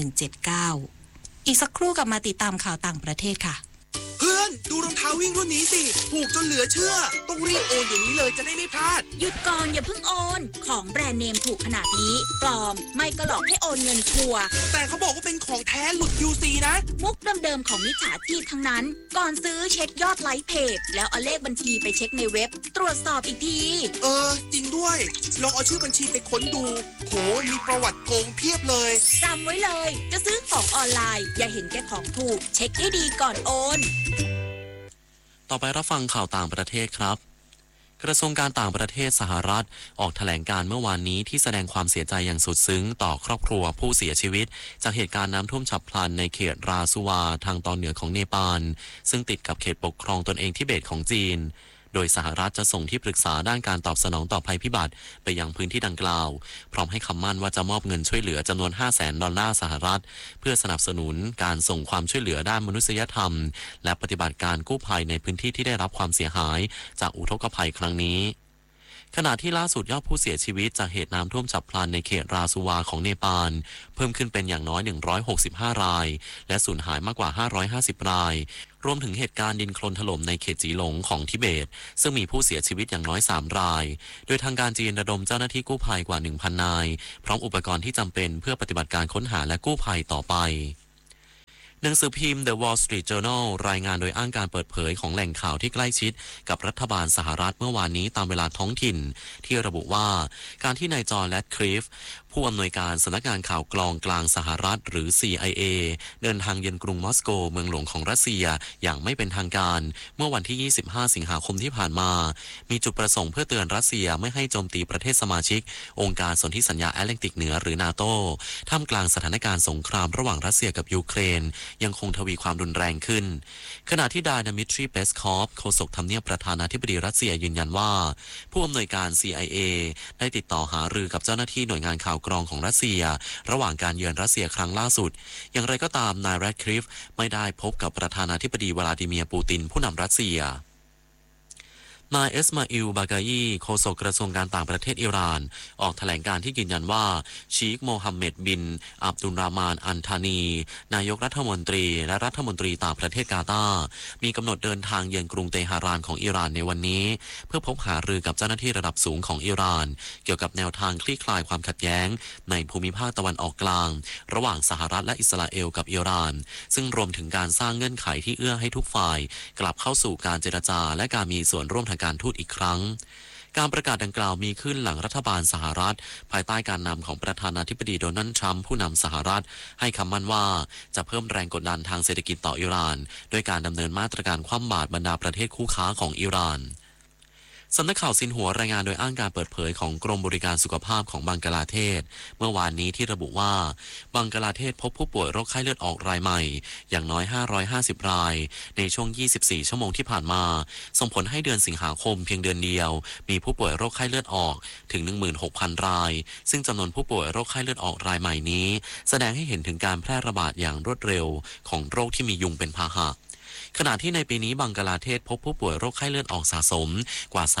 1179 อีกสักครู่กลับมาติดตามข่าวต่างประเทศค่ะเพื่อนดูรองเท้าวิ่งรุ่นนี้สิถูกจนเหลือเชื่อต้องรีบโอนอย่างนี้เลยจะได้ไม่พลาดหยุดก่อนอย่าเพิ่งโอนของแบรนด์เนมถูกขนาดนี้ปลอมไม่ก็หลอกให้โอนเงินชัวร์แต่เขาบอกว่าเป็นของแท้หลุด QC นะมุกเดิมๆของมิจฉาชีพทั้งนั้นก่อนซื้อเช็คยอดไลค์เพจแล้วเอาเลขบัญชีไปเช็คในเว็บตรวจสอบอีกทีจริงด้วยลองเอาชื่อบัญชีไปค้นดูโหมีประวัติโกงเพียบเลยจำไว้เลยจะซื้อของออนไลน์อย่าเห็นแก่ของถูกเช็คให้ดีก่อนโอนต่อไปรับฟังข่าวต่างประเทศครับกระทรวงการต่างประเทศสหรัฐออกแถลงการเมื่อวานนี้ที่แสดงความเสียใจอย่างสุดซึ้งต่อครอบครัวผู้เสียชีวิตจากเหตุการณ์น้ำท่วมฉับพลันในเขตราซูวาทางตอนเหนือของเนปาลซึ่งติดกับเขตปกครองตนเองทิเบตของจีนโดยสหรัฐจะส่งที่ปรึกษาด้านการตอบสนองต่อภัยพิบัติไปยังพื้นที่ดังกล่าวพร้อมให้คำมั่นว่าจะมอบเงินช่วยเหลือจำนวน $500,000 สหรัฐเพื่อสนับสนุนการส่งความช่วยเหลือด้านมนุษยธรรมและปฏิบัติการกู้ภัยในพื้นที่ที่ได้รับความเสียหายจากอุทกภัยครั้งนี้ขณะที่ล่าสุดยอดผู้เสียชีวิตจากเหตุน้ำท่วมฉับพลันในเขตราซูวาของเนปาลเพิ่มขึ้นเป็นอย่างน้อย165รายและสูญหายมากกว่า550รายรวมถึงเหตุการณ์ดินโคลนถล่มในเขตจีหลงของทิเบตซึ่งมีผู้เสียชีวิตอย่างน้อย3รายโดยทางการจีนระดมเจ้าหน้าที่กู้ภัยกว่า 1,000 นายพร้อมอุปกรณ์ที่จำเป็นเพื่อปฏิบัติการค้นหาและกู้ภัยต่อไปหนังสือพิมพ์ The Wall Street Journal รายงานโดยอ้างการเปิดเผยของแหล่งข่าวที่ใกล้ชิดกับรัฐบาลสหรัฐเมื่อวานนี้ตามเวลาท้องถิ่นที่ระบุว่าการที่นายจอห์น แรดคลิฟผู้อำนวยการสำนักงานข่าวกลางสหรัฐหรือ CIA เดินทางเยือนกรุงมอสโกเมืองหลวงของรัสเซียอย่างไม่เป็นทางการเมื่อวันที่25สิงหาคมที่ผ่านมามีจุดประสงค์เพื่อเตือนรัสเซียไม่ให้โจมตีประเทศสมาชิกองค์การสนธิสัญญาแอตแลนติกเหนือหรือนาโตท่ามกลางสถานการณ์สงครามระหว่างรัสเซียกับยูเครนยังคงทวีความรุนแรงขึ้นขณะที่ดมิทรี เปสคอฟโฆษกทำเนียบประธานาธิบดีรัสเซียยืนยันว่าผู้อำนวยการ CIA ได้ติดต่อหารือกับเจ้าหน้าที่หน่วยงานข่าวกรองของรัสเซียระหว่างการเยือนรัสเซียครั้งล่าสุดอย่างไรก็ตามนายแรดคลิฟไม่ได้พบกับประธานาธิบดีวลาดิเมียร์ปูตินผู้นำรัสเซียนายเอสมาอิล บากายีโฆษกกระทรวงการต่างประเทศอิหร่านออกแถลงการที่ยืนยันว่าชีคโมฮัมเหม็ดบินอับดุลรามานอันธานีนายกรัฐมนตรีและรัฐมนตรีต่างประเทศกาตาร์มีกำหนดเดินทางเยือนกรุงเตหะรานของอิหร่านในวันนี้เพื่อพบหารือกับเจ้าหน้าที่ระดับสูงของอิหร่านเกี่ยวกับแนวทางคลี่คลายความขัดแย้งในภูมิภาคตะวันออกกลางระหว่างสหรัฐและอิสราเอลกับอิหร่านซึ่งรวมถึงการสร้างเงื่อนไขที่เอื้อให้ทุกฝ่ายกลับเข้าสู่การเจรจาและการมีส่วนร่วมทางการทูตอีกครั้งการประกาศดังกล่าวมีขึ้นหลังรัฐบาลสหรัฐภายใต้การนำของประธานาธิบดีโดนัลด์ทรัมป์ผู้นำสหรัฐให้คำมั่นว่าจะเพิ่มแรงกดดันทางเศรษฐกิจต่ออิหร่านด้วยการดำเนินมาตรการคว่ำบาตรบรรดาประเทศคู่ค้าของอิหร่านสำนักข่าวซินหัวรายงานโดยอ้างการเปิดเผยของกรมบริการสุขภาพของบังกลาเทศเมื่อวานนี้ที่ระบุว่าบังกลาเทศพบผู้ป่วยโรคไข้เลือดออกรายใหม่อย่างน้อย550รายในช่วง24ชั่วโมงที่ผ่านมาส่งผลให้เดือนสิงหาคมเพียงเดือนเดียวมีผู้ป่วยโรคไข้เลือดออกถึง 16,000 รายซึ่งจำนวนผู้ป่วยโรคไข้เลือดออกรายใหม่นี้แสดงให้เห็นถึงการแพร่ระบาดอย่างรวดเร็วของโรคที่มียุงเป็นพาหะขณะที่ในปีนี้บังกลาเทศพบผู้ป่วยโรคไข้เลือดออกสะสมกว่า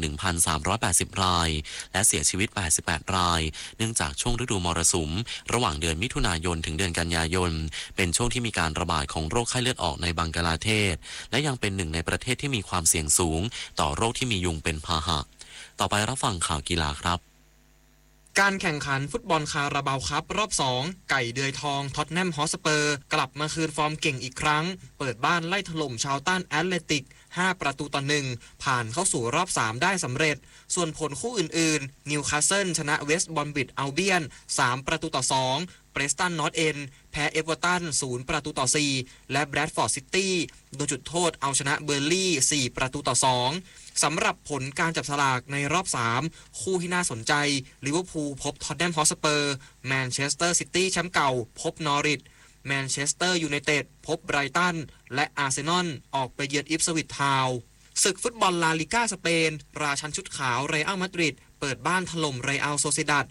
31,380 รายและเสียชีวิต88รายเนื่องจากช่วงฤดูมรสุมระหว่างเดือนมิถุนายนถึงเดือนกันยายนเป็นช่วงที่มีการระบาดของโรคไข้เลือดออกในบังกลาเทศและยังเป็นหนึ่งในประเทศที่มีความเสี่ยงสูงต่อโรคที่มียุงเป็นพาหะต่อไปรับฟังข่าวกีฬาครับการแข่งขันฟุตบอลคาราบาวคัพรอบ2ไก่เดือยทองท็อตแนมฮอสเปอร์กลับมาคืนฟอร์มเก่งอีกครั้งเปิดบ้านไล่ถล่มชาวต้านแอตเลติก5-1ผ่านเข้าสู่รอบ3ได้สำเร็จส่วนผลคู่อื่นๆนิวคาสเซิลชนะเวสต์บรอมวิชอัลเบียน3-2เปรสตันนอร์ทเอ็นด์แพ้เอเวอร์ตัน0-4และแบรดฟอร์ดซิตี้โดนจุดโทษเอาชนะเบอร์ลี่4-2สำหรับผลการจับสลากในรอบ3คู่ที่น่าสนใจลิเวอร์พูลพบท็อตแนมฮอตสเปอร์แมนเชสเตอร์ซิตี้แชมป์เก่าพบนอริทแมนเชสเตอร์ยูไนเต็ดพบไบรตันและอาร์เซนอลออกไปเยือนอิปสวิชทาวน์ศึกฟุตบอลลาลิก้าสเปนราชันชุดขาวเรอัลมาดริดเปิดบ้านถล่มเรอัลโซเซดัด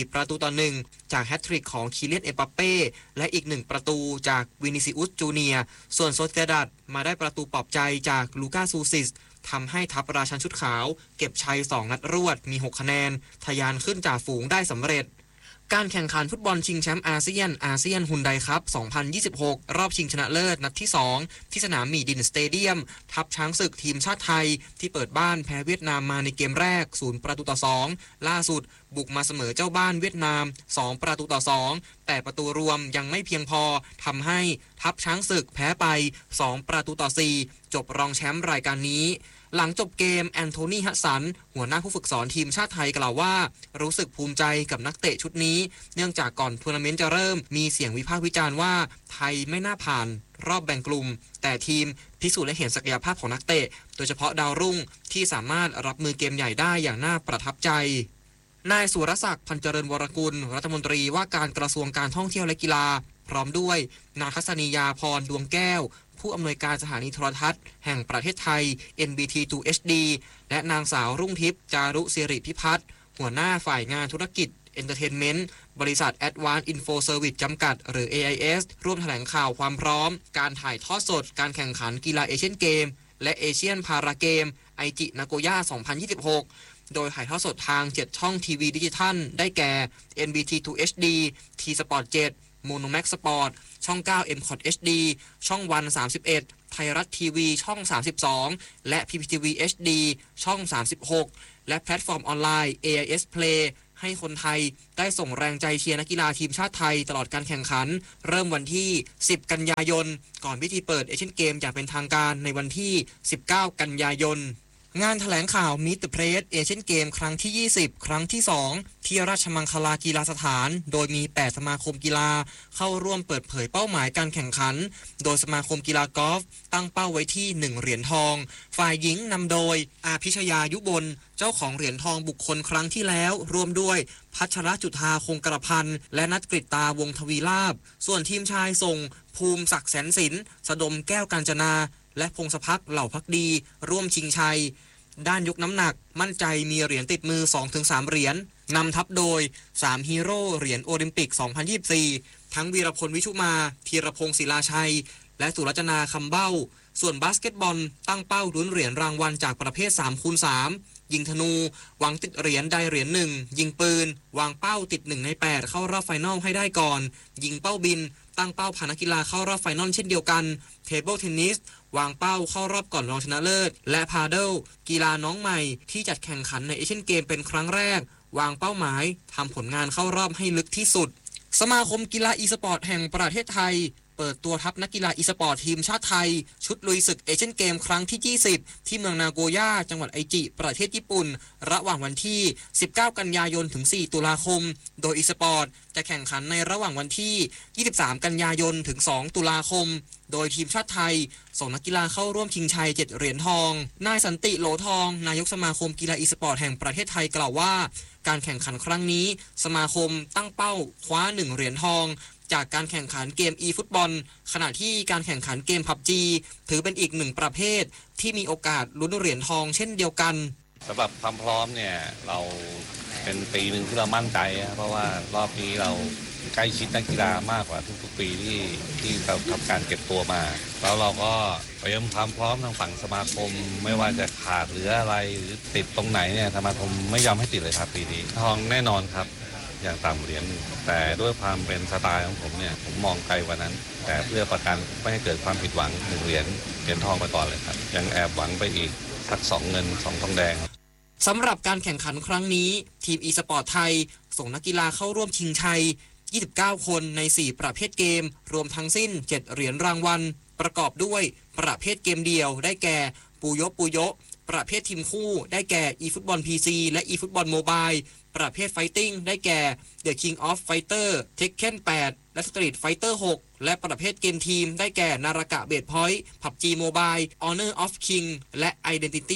4-1จากแฮตทริกของคิเลียนเอ็มบัปเป้และอีก1ประตูจากวินิซิอุสจูเนียร์ส่วนโซเซดัดมาได้ประตูปลอบใจจากลูกาซูซิสทำให้ทัพราชันชุดขาวเก็บชัย2นัดรวดมี6คะแนนทะยานขึ้นจ่าฝูงได้สำเร็จการแข่งขันฟุตบอลชิงแชมป์อาเซียนฮุนไดคัพ2026รอบชิงชนะเลิศนัดที่2ที่สนามหมี่ดินสเตเดียมทัพช้างศึกทีมชาติไทยที่เปิดบ้านแพ้เวียดนามมาในเกมแรก0-2ล่าสุดบุกมาเสมอเจ้าบ้านเวียดนาม2-2แต่ประตูรวมยังไม่เพียงพอทำให้ทัพช้างศึกแพ้ไป2-4จบรองแชมป์รายการนี้หลังจบเกมแอนโทนีฮัสสันหัวหน้าผู้ฝึกสอนทีมชาติไทยกล่าวว่ารู้สึกภูมิใจกับนักเตะชุดนี้เนื่องจากก่อนทัวร์นาเมนต์จะเริ่มมีเสียงวิพากษ์วิจารณ์ว่าไทยไม่น่าผ่านรอบแบ่งกลุ่มแต่ทีมพิสูจน์และเห็นศักยภาพของนักเตะโดยเฉพาะดาวรุ่งที่สามารถรับมือเกมใหญ่ได้อย่างน่าประทับใจนายสุรศักดิ์พันเจริญวรกุลรัฐมนตรีว่าการกระทรวงการท่องเที่ยวและกีฬาพร้อมด้วยนางทัศนียาพรดวงแก้วผู้อำนวยการสถานีโทรทัศน์แห่งประเทศไทย NBT2 HD และนางสาวรุ่งทิพย์จารุศิริพิพัฒน์หัวหน้าฝ่ายงานธุรกิจเอนเตอร์เทนเมนต์บริษัท Advanced Info Service จำกัดหรือ AIS ร่วมแถลงข่าวความพร้อมการถ่ายทอดสดการแข่งขันกีฬาเอเชียนเกมและเอเชียนพาราเกมไอจินาโกย่า2026โดยถ่ายทอดสดทาง7ช่องทีวีดิจิทัลได้แก่ NBT2 HD T-Sport 7 Monomax Sport ช่อง9 MCOT HD ช่องวัน31ไทยรัฐทีวีช่อง32และ PPTV HD ช่อง36และแพลตฟอร์มออนไลน์ AIS Play ให้คนไทยได้ส่งแรงใจเชียร์นักกีฬาทีมชาติไทยตลอดการแข่งขันเริ่มวันที่10กันยายนก่อนพิธีเปิดเอเชียนเกมอย่างเป็นทางการในวันที่19กันยายนงานแถลงข่าว Meet the Press เอเชียนเกมครั้งที่20ครั้งที่2ที่ราชมังคลากีฬาสถานโดยมี8สมาคมกีฬาเข้าร่วมเปิดเผยเป้าหมายการแข่งขันโดยสมาคมกีฬากอล์ฟตั้งเป้าไว้ที่1เหรียญทองฝ่ายหญิงนำโดยอาภิชยายุบลเจ้าของเหรียญทองบุคคลครั้งที่แล้วร่วมด้วยพัชรจุฑาคงกระพันธ์และนัทกฤตตาวงทวีลาภส่วนทีมชายส่งภูมิศักดิ์แสนสินสดมแก้วกาญจนาและพงศภักดิ์เหล่าภักดีร่วมชิงชัยด้านยกน้ำหนักมั่นใจมีเหรียญติดมือ 2-3 เหรียญนำทัพโดย3ฮีโร่เหรียญโอลิมปิก2024ทั้งวีรพลวิชุมาธีรพงศ์ศิลาชัยและสุรจนาคำเบ้าส่วนบาสเกตบอลตั้งเป้าลุ้นเหรียญรางวัลจากประเภท 3x3 ยิงธนูหวังติดเหรียญใดเหรียญ1ยิงปืนวางเป้าติด1ใน8เข้ารอบไฟนอลให้ได้ก่อนยิงเป้าบินตั้งเป้าพานักกีฬาเข้ารอบไฟนอลเช่นเดียวกันเทเบิลเทนนิสวางเป้าเข้ารอบก่อนรองชนะเลิศและพาเดิลกีฬาน้องใหม่ที่จัดแข่งขันในเอเชียนเกมเป็นครั้งแรกวางเป้าหมายทำผลงานเข้ารอบให้ลึกที่สุดสมาคมกีฬาอีสปอร์ตแห่งประเทศไทยเปิดตัวทัพนักกีฬาอีสปอร์ตทีมชาติไทยชุดลุยศึกเอเชียนเกมครั้งที่20ที่เมืองนาโกย่าจังหวัดไอจิประเทศญี่ปุ่นระหว่างวันที่19กันยายนถึง4ตุลาคมโดยอีสปอร์ตจะแข่งขันในระหว่างวันที่23กันยายนถึง2ตุลาคมโดยทีมชาติไทยส่งนักกีฬาเข้าร่วมชิงชัย7เหรียญทองนายสันติโหลทองนายกสมาคมกีฬาอีสปอร์ตแห่งประเทศไทยกล่าวว่าการแข่งขันครั้งนี้สมาคมตั้งเป้าคว้า1เหรียญทองจากการแข่งขันเกม e ฟุตบอลขณะที่การแข่งขันเกม PUBG ถือเป็นอีก1ประเภทที่มีโอกาสลุ้นเหรียญทองเช่นเดียวกันสำหรับความพร้อมเนี่ยเราเป็นปีหนึ่งที่เรามั่นใจเพราะว่ารอบนี้เราใกล้ชิดนักกีฬามากกว่าทุกๆปีที่เราทำการเก็บตัวมาแล้วเราก็เตรียมความพร้อมทางฝั่งสมาคมไม่ว่าจะขาดหรืออะไรหรือติดตรงไหนเนี่ยสมาคมไม่ยอมให้ติดเลยครับปีนี้ทองแน่นอนครับอย่างต่ำเหรียญแต่ด้วยความเป็นสไตล์ของผมเนี่ยผมมองไกลกว่านั้นแต่เพื่อประกันไม่ให้เกิดความผิดหวัง1เหรียญทองไปก่อนเลยครับยังแอบหวังไปอีกสัก2เงิน2ทองแดงสำหรับการแข่งขันครั้งนี้ทีม e-sport ไทยส่งนักกีฬาเข้าร่วมชิงชัย29 คนใน4ประเภทเกมรวมทั้งสิ้น7เหรียญรางวัลประกอบด้วยประเภทเกมเดี่ยวได้แก่ปูโยปูโยประเภททีมคู่ได้แก่ eFootball PC และ eFootball Mobile ประเภทไฟติ้งได้แก่ The King of Fighter Tekken 8 และ Street Fighter 6 และประเภทเกมทีมได้แก่นารา a Blade Point PUBG Mobile Honor of King และ Identity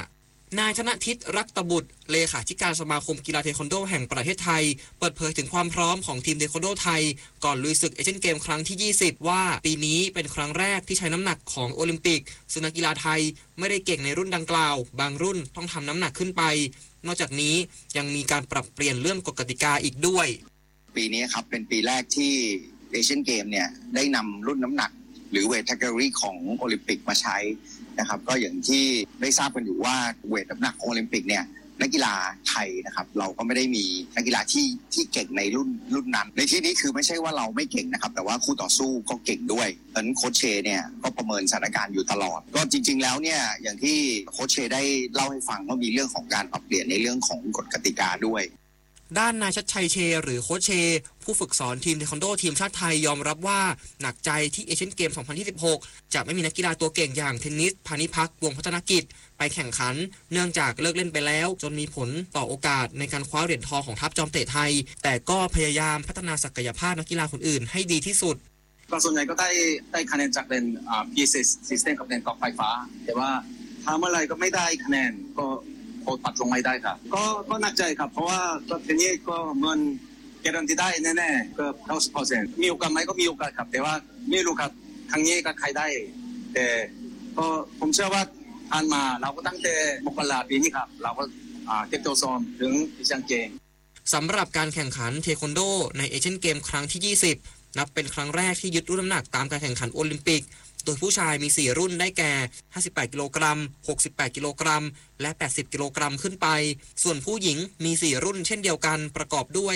5 นายธนทิตรักตบุตรเลขาธิการสมาคมกีฬาเทควันโดแห่งประเทศไทยเปิดเผยถึงความพร้อมของทีมเทควันโดไทยก่อนลุยศึกเอเชียนเกมครั้งที่ 20 ว่าปีนี้เป็นครั้งแรกที่ใช้น้ำหนักของโอลิมปิกซึ่งนักกีฬาไทยไม่ได้เก่งในรุ่นดังกล่าวบางรุ่นต้องทำน้ำหนักขึ้นไปนอกจากนี้ยังมีการปรับเปลี่ยนเรื่องกฎกติกาอีกด้วยปีนี้ครับเป็นปีแรกที่เอเชียนเกมเนี่ยได้นำรุ่นน้ำหนักหรือเวทแคตตาล็อของโอลิมปิกมาใช้นะครับก็อย่างที่ได้ทราบกันอยู่ว่าเวทน้ำหนักของโอลิมปิกเนี่ยนักกีฬาไทยนะครับเราก็ไม่ได้มีนักกีฬาที่เก่งในรุ่นนั้นในที่นี้คือไม่ใช่ว่าเราไม่เก่งนะครับแต่ว่าคู่ต่อสู้ก็เก่งด้วยเพราะฉะนั้นโค้ชเชเนี่ยก็ประเมินสถานการณ์อยู่ตลอดก็จริงๆแล้วเนี่ยอย่างที่โค้ชเชได้เล่าให้ฟังว่ามีเรื่องของการปรับเปลี่ยนในเรื่องของกฎกติกาด้วยด้านนายชัดชัยเชหรือโค้ชเชผู้ฝึกสอนทีมเทควันโดทีมชาติไทยยอมรับว่าหนักใจที่เอเชียนเกม 2026 จะไม่มีนักกีฬาตัวเก่งอย่างเทนนิสพานิพักวงศ์พัฒนกิจไปแข่งขันเนื่องจากเลิกเล่นไปแล้วจนมีผลต่อโอกาสในการคว้าเหรียญทองของทัพจอมเตะไทยแต่ก็พยายามพัฒนาศักยภาพนักกีฬาคนอื่นให้ดีที่สุดก็ส่วนใหญ่ก็ได้คะแนนจากเรียนP-System กับเรียนกอล์ฟไฟฟ้าแต่ว่าถ้าเมื่อไรก็ไม่ได้คะแนนก็ตัดลงไม่ได้ครับก็หนักใจครับเพราะว่าก็ทีนี้ก็มันการันตีได้แน่ๆก็ 90% มีโอกาสไหมก็มีโอกาสครับแต่ว่าไม่รู้ครับครั้งนี้ก็ใครได้แต่ก็ผมเชื่อว่าผ่านมาเราก็ตั้งแต่มกราปีนี้ครับเราก็เก็บตัวซ้อมถึงเอเชียนเกมสำหรับการแข่งขันเทควันโดในเอเชียนเกมครั้งที่ 20 นับเป็นครั้งแรกที่ยึดรุ่นน้ำหนักตามการแข่งขันโอลิมปิกโดยผู้ชายมี4รุ่นได้แก่58กิโลกรัม68กิโลกรัมและ80กิโลกรัมขึ้นไปส่วนผู้หญิงมี4รุ่นเช่นเดียวกันประกอบด้วย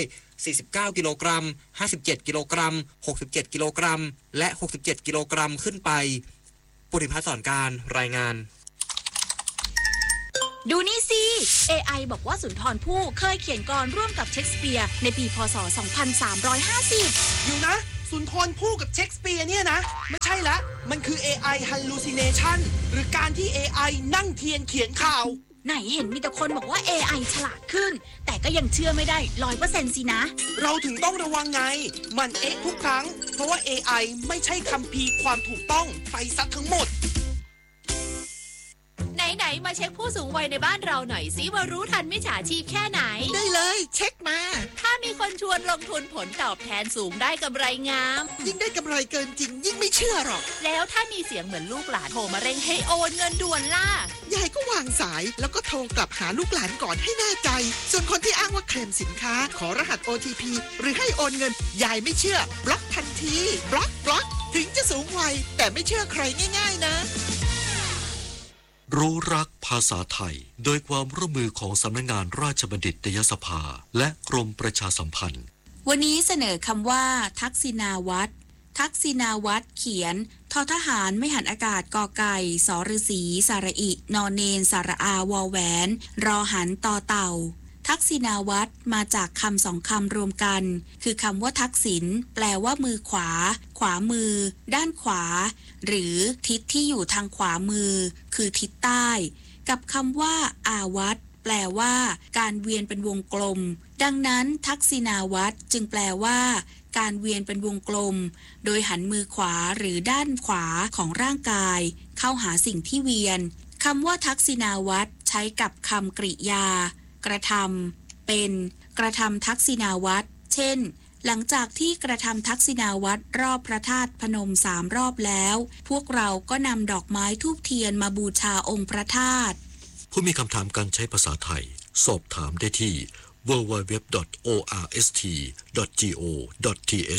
49กิโลกรัม57กิโลกรัม67กิโลกรัมและ67กิโลกรัมขึ้นไปปุริพัฒน์สอนการรายงานดูนี่สิ AI บอกว่าสุนทรภู่เคยเขียนกลอนร่วมกับเชคสเปียร์ในปีพ.ศ. 2350 อยู่นะสุนทรภู่กับเชคสเปียร์เนี่ยนะไม่ใช่ละมันคือ AI hallucination หรือการที่ AI นั่งเทียนเขียนข่าวไหนเห็นมีแต่คนบอกว่า AI ฉลาดขึ้นแต่ก็ยังเชื่อไม่ได้ 100% สินะเราถึงต้องระวังไงมันทุกครั้งเพราะว่า AI ไม่ใช่คัมภีร์ความถูกต้องไปซะทั้งหมดไหนมาเช็คผู้สูงวัยในบ้านเราหน่อยสิว่ารู้ทันมิจฉาชีพแค่ไหนได้เลยเช็คมาถ้ามีคนชวนลงทุนผลตอบแทนสูงได้กำไรงามยิ่งได้กำไรเกินจริงยิ่งไม่เชื่อหรอกแล้วถ้ามีเสียงเหมือนลูกหลานโทรมาเร่งให้โอนเงินด่วนล่ะยายก็วางสายแล้วก็โทรกลับหาลูกหลานก่อนให้แน่ใจส่วนคนที่อ้างว่าเคลมสินค้าขอรหัส OTP หรือให้โอนเงินยายไม่เชื่อบล็อกทันทีบล็อกถึงจะสูงวัยแต่ไม่เชื่อใครง่ายๆนะรู้รักภาษาไทยโดยความร่วมมือของสำนักงานราชบัณฑิตยสภาและกรมประชาสัมพันธ์วันนี้เสนอคำว่าทักษิณาวัตรทักษิณาวัตรเขียนททหารไม่หันอากาศกอไก่สฤษีสระอินอเนนสระอาวอแหวนรอหันตอเต่าทักษิณาวัตรมาจากคำ2คำรวมกันคือคำว่าทักษิณแปลว่ามือขวาขวามือด้านขวาหรือทิศที่อยู่ทางขวามือคือทิศใต้กับคำว่าอาวัตรแปลว่าการเวียนเป็นวงกลมดังนั้นทักษิณาวัตรจึงแปลว่าการเวียนเป็นวงกลมโดยหันมือขวาหรือด้านขวาของร่างกายเข้าหาสิ่งที่เวียนคำว่าทักษิณาวัตรใช้กับคำกริยากระทำเป็นกระทำทักษิณาวัตรเช่นหลังจากที่กระทำทักษิณาวัตรรอบพระธาตุพนม3 รอบแล้วพวกเราก็นำดอกไม้ธูปเทียนมาบูชาองค์พระธาตุผู้มีคำถามการใช้ภาษาไทยสอบถามได้ที่ www.orst.go.th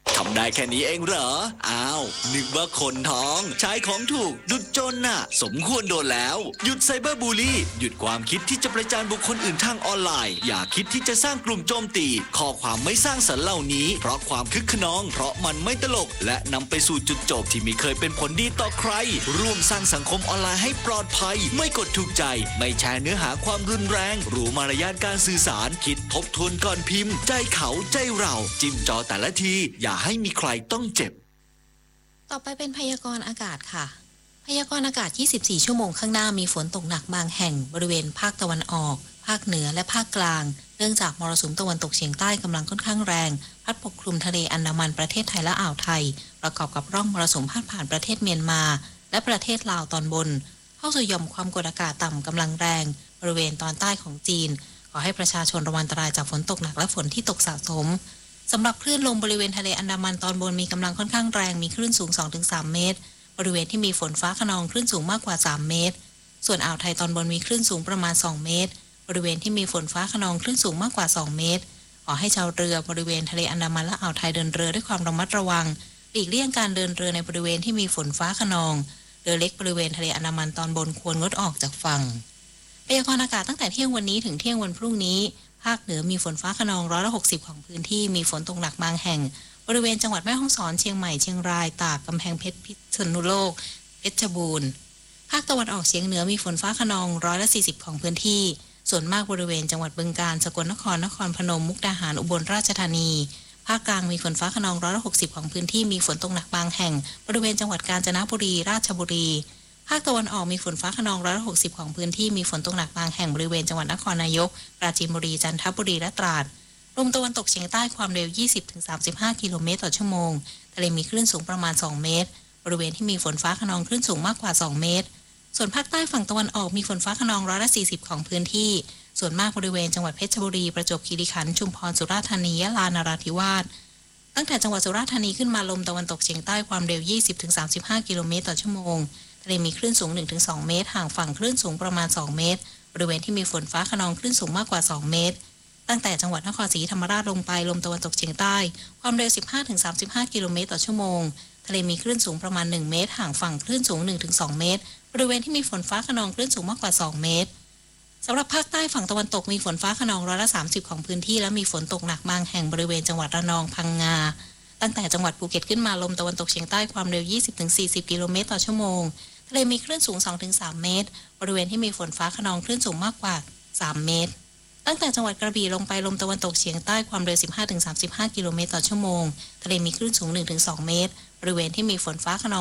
ทำได้แค่นี้เองเหรออ้าวนึกว่าคนท้องใช้ของถูกดุจจนน่ะสมควรโดนแล้วหยุดไซเบอร์บูลลี่หยุดความคิดที่จะประจานบุคคลอื่นทางออนไลน์อย่าคิดที่จะสร้างกลุ่มโจมตีข้อความไม่สร้างสรรค์เหล่านี้เพราะความคึกขนองเพราะมันไม่ตลกและนำไปสู่จุดจบที่ไม่เคยเป็นผลดีต่อใครร่วมสร้างสังคมออนไลน์ให้ปลอดภัยไม่กดถูกใจไม่แชร์เนื้อหาความรุนแรงรู้มารยาทการสื่อสารคิดทบทวนก่อนพิมพ์ใจเขาใจเราจิ้มจอแต่ละทีอย่าให้มีใครต้องเจ็บต่อไปเป็นพยากรณ์อากาศค่ะพยากรณ์อากาศ24ชั่วโมงข้างหน้ามีฝนตกหนักบางแห่งบริเวณภาคตะวันออกภาคเหนือและภาคกลางเนื่องจากมรสุมตะวันตกเฉียงใต้กำลังค่อนข้างแรงพัดปกคลุมทะเลอันดามันประเทศไทยและอ่าวไทยประกอบกับร่องมรสุมพาดผ่านประเทศเมียนมาและประเทศลาวตอนบนเข้าสู่หย่อมความกดอากาศต่ำกำลังแรงบริเวณตอนใต้ของจีนขอให้ประชาชนระวังอันตรายจากฝนตกหนักและฝนที่ตกสะสมสำหรับคลื่นลมบริเวณทะเลอันดามันตอนบนมีกำลังค่อนข้างแรงมีคลื่นสูง 2-3 เมตรบริเวณที่มีฝนฟ้าคะนองคลื่นสูงมากกว่า3เมตรส่วนอ่าวไทยตอนบนมีคลื่นสูงประมาณ2เมตรบริเวณที่มีฝนฟ้าคะนองคลื่นสูงมากกว่า2เมตรขอให้ชาวเรือบริเวณทะเลอันดามันและอ่าวไทยเดินเรือด้วยความระมัดระวังหลีกเลี่ยงการเดินเรือในบริเวณที่มีฝนฟ้าคะนองเรือเล็กบริเวณทะเลอันดามันตอนบนควรงดออกจากฝั่งพยากรณ์อากาศตั้งแต่เที่ยงวันนี้ถึงเที่ยงวันพรุ่งนี้ภาคเหนือมีฝนฟ้าคะนอง160ของพื้นที่มีฝนตกหนักบางแห่งบริเวณจังหวัดแม่ฮ่องสอนเชียงใหม่เชียงรายตากกำแพงเพชรพิษณุโลกเพชรบูรณ์ภาคตะวันออกเฉียงเหนือมีฝนฟ้าคะนอง140ของพื้นที่ส่วนมากบริเวณจังหวัดบึงกาฬสกลนครนครพนมมุกดาหารอุบลราชธานีภาคกลางมีฝนฟ้าคะนอง160ของพื้นที่มีฝนตกหนักบางแห่งบริเวณจังหวัดกาญจนบุรีราชบุรีภาคตะวันออกมีฝนฟ้าคะนอง160ของพื้นที่มีฝนตกหนักบางแห่งบริเวณจังหวัดนครนายกปราจีนบุรีจันทบุรีและตราดลมตะวันตกเฉียงใต้ความเร็ว 20-35 กิโลเมตรต่อชั่วโมงทะเลมีคลื่นสูงประมาณ2เมตรบริเวณที่มีฝนฟ้าคะนองคลื่นสูงมากกว่า2เมตรส่วนภาคใต้ฝั่งตะวันออกมีฝนฟ้าคะนอง140ของพื้นที่ส่วนมากบริเวณจังหวัดเพชรบุรีประจวบคีรีขันธ์ชุมพรสุราษฎร์ธานียะลานราธิวาสตั้งแต่จังหวัดสุราษฎร์ธานีขึ้นมาลมตะวันตกเฉียงใต้ความเร็ว 20-35 กิโลเมตรต่อชั่วโมงทะเลมีคลื่นสูง 1-2 เมตรห่างฝั่งคลื่นสูงประมาณ2เมตรบริเวณที่มีฝนฟ้าคะนองคลื่นสูงมากกว่า2เมตรตั้งแต่จังหวัดนครศรีธรรมราชลงไปลมตะวันตกเฉียงใต้ความเร็ว 15-35 กิโลเมตรต่อชั่วโมงทะเลมีคลื่นสูงประมาณ1เมตรห่างฝั่งคลื่นสูง 1-2 เมตรบริเวณที่มีฝนฟ้าคะนองคลื่นสูงมากกว่า2เมตรสำหรับภาคใต้ฝั่งตะวันตกมีฝนฟ้าคะนอง30%ของพื้นที่และมีฝนตกหนักบางแห่งบริเวณจังหวัดระนองพังงาตั้งแต่จังหวัดภูเก็ตขึ้นมาลมตะวันตกเฉียงใต้ความเร็ว 20-40 กิโลเมตรต่อชั่วโมงทะเลมีคลื่นสูง 2-3 เมตรบริเวณที่มีฝนฟ้าคะนองคลื่นสูงมากกว่า3เมตรตั้งแต่จังหวัดกระบี่ลงไปลมตะวันตกเฉียงใต้ความเร็ว 15-35 กิโลเมตรต่อชั่วโมงทะเลมีคลื่นสูง 1-2 เมตรบริเวณที่มีฝนฟ้าคะนอง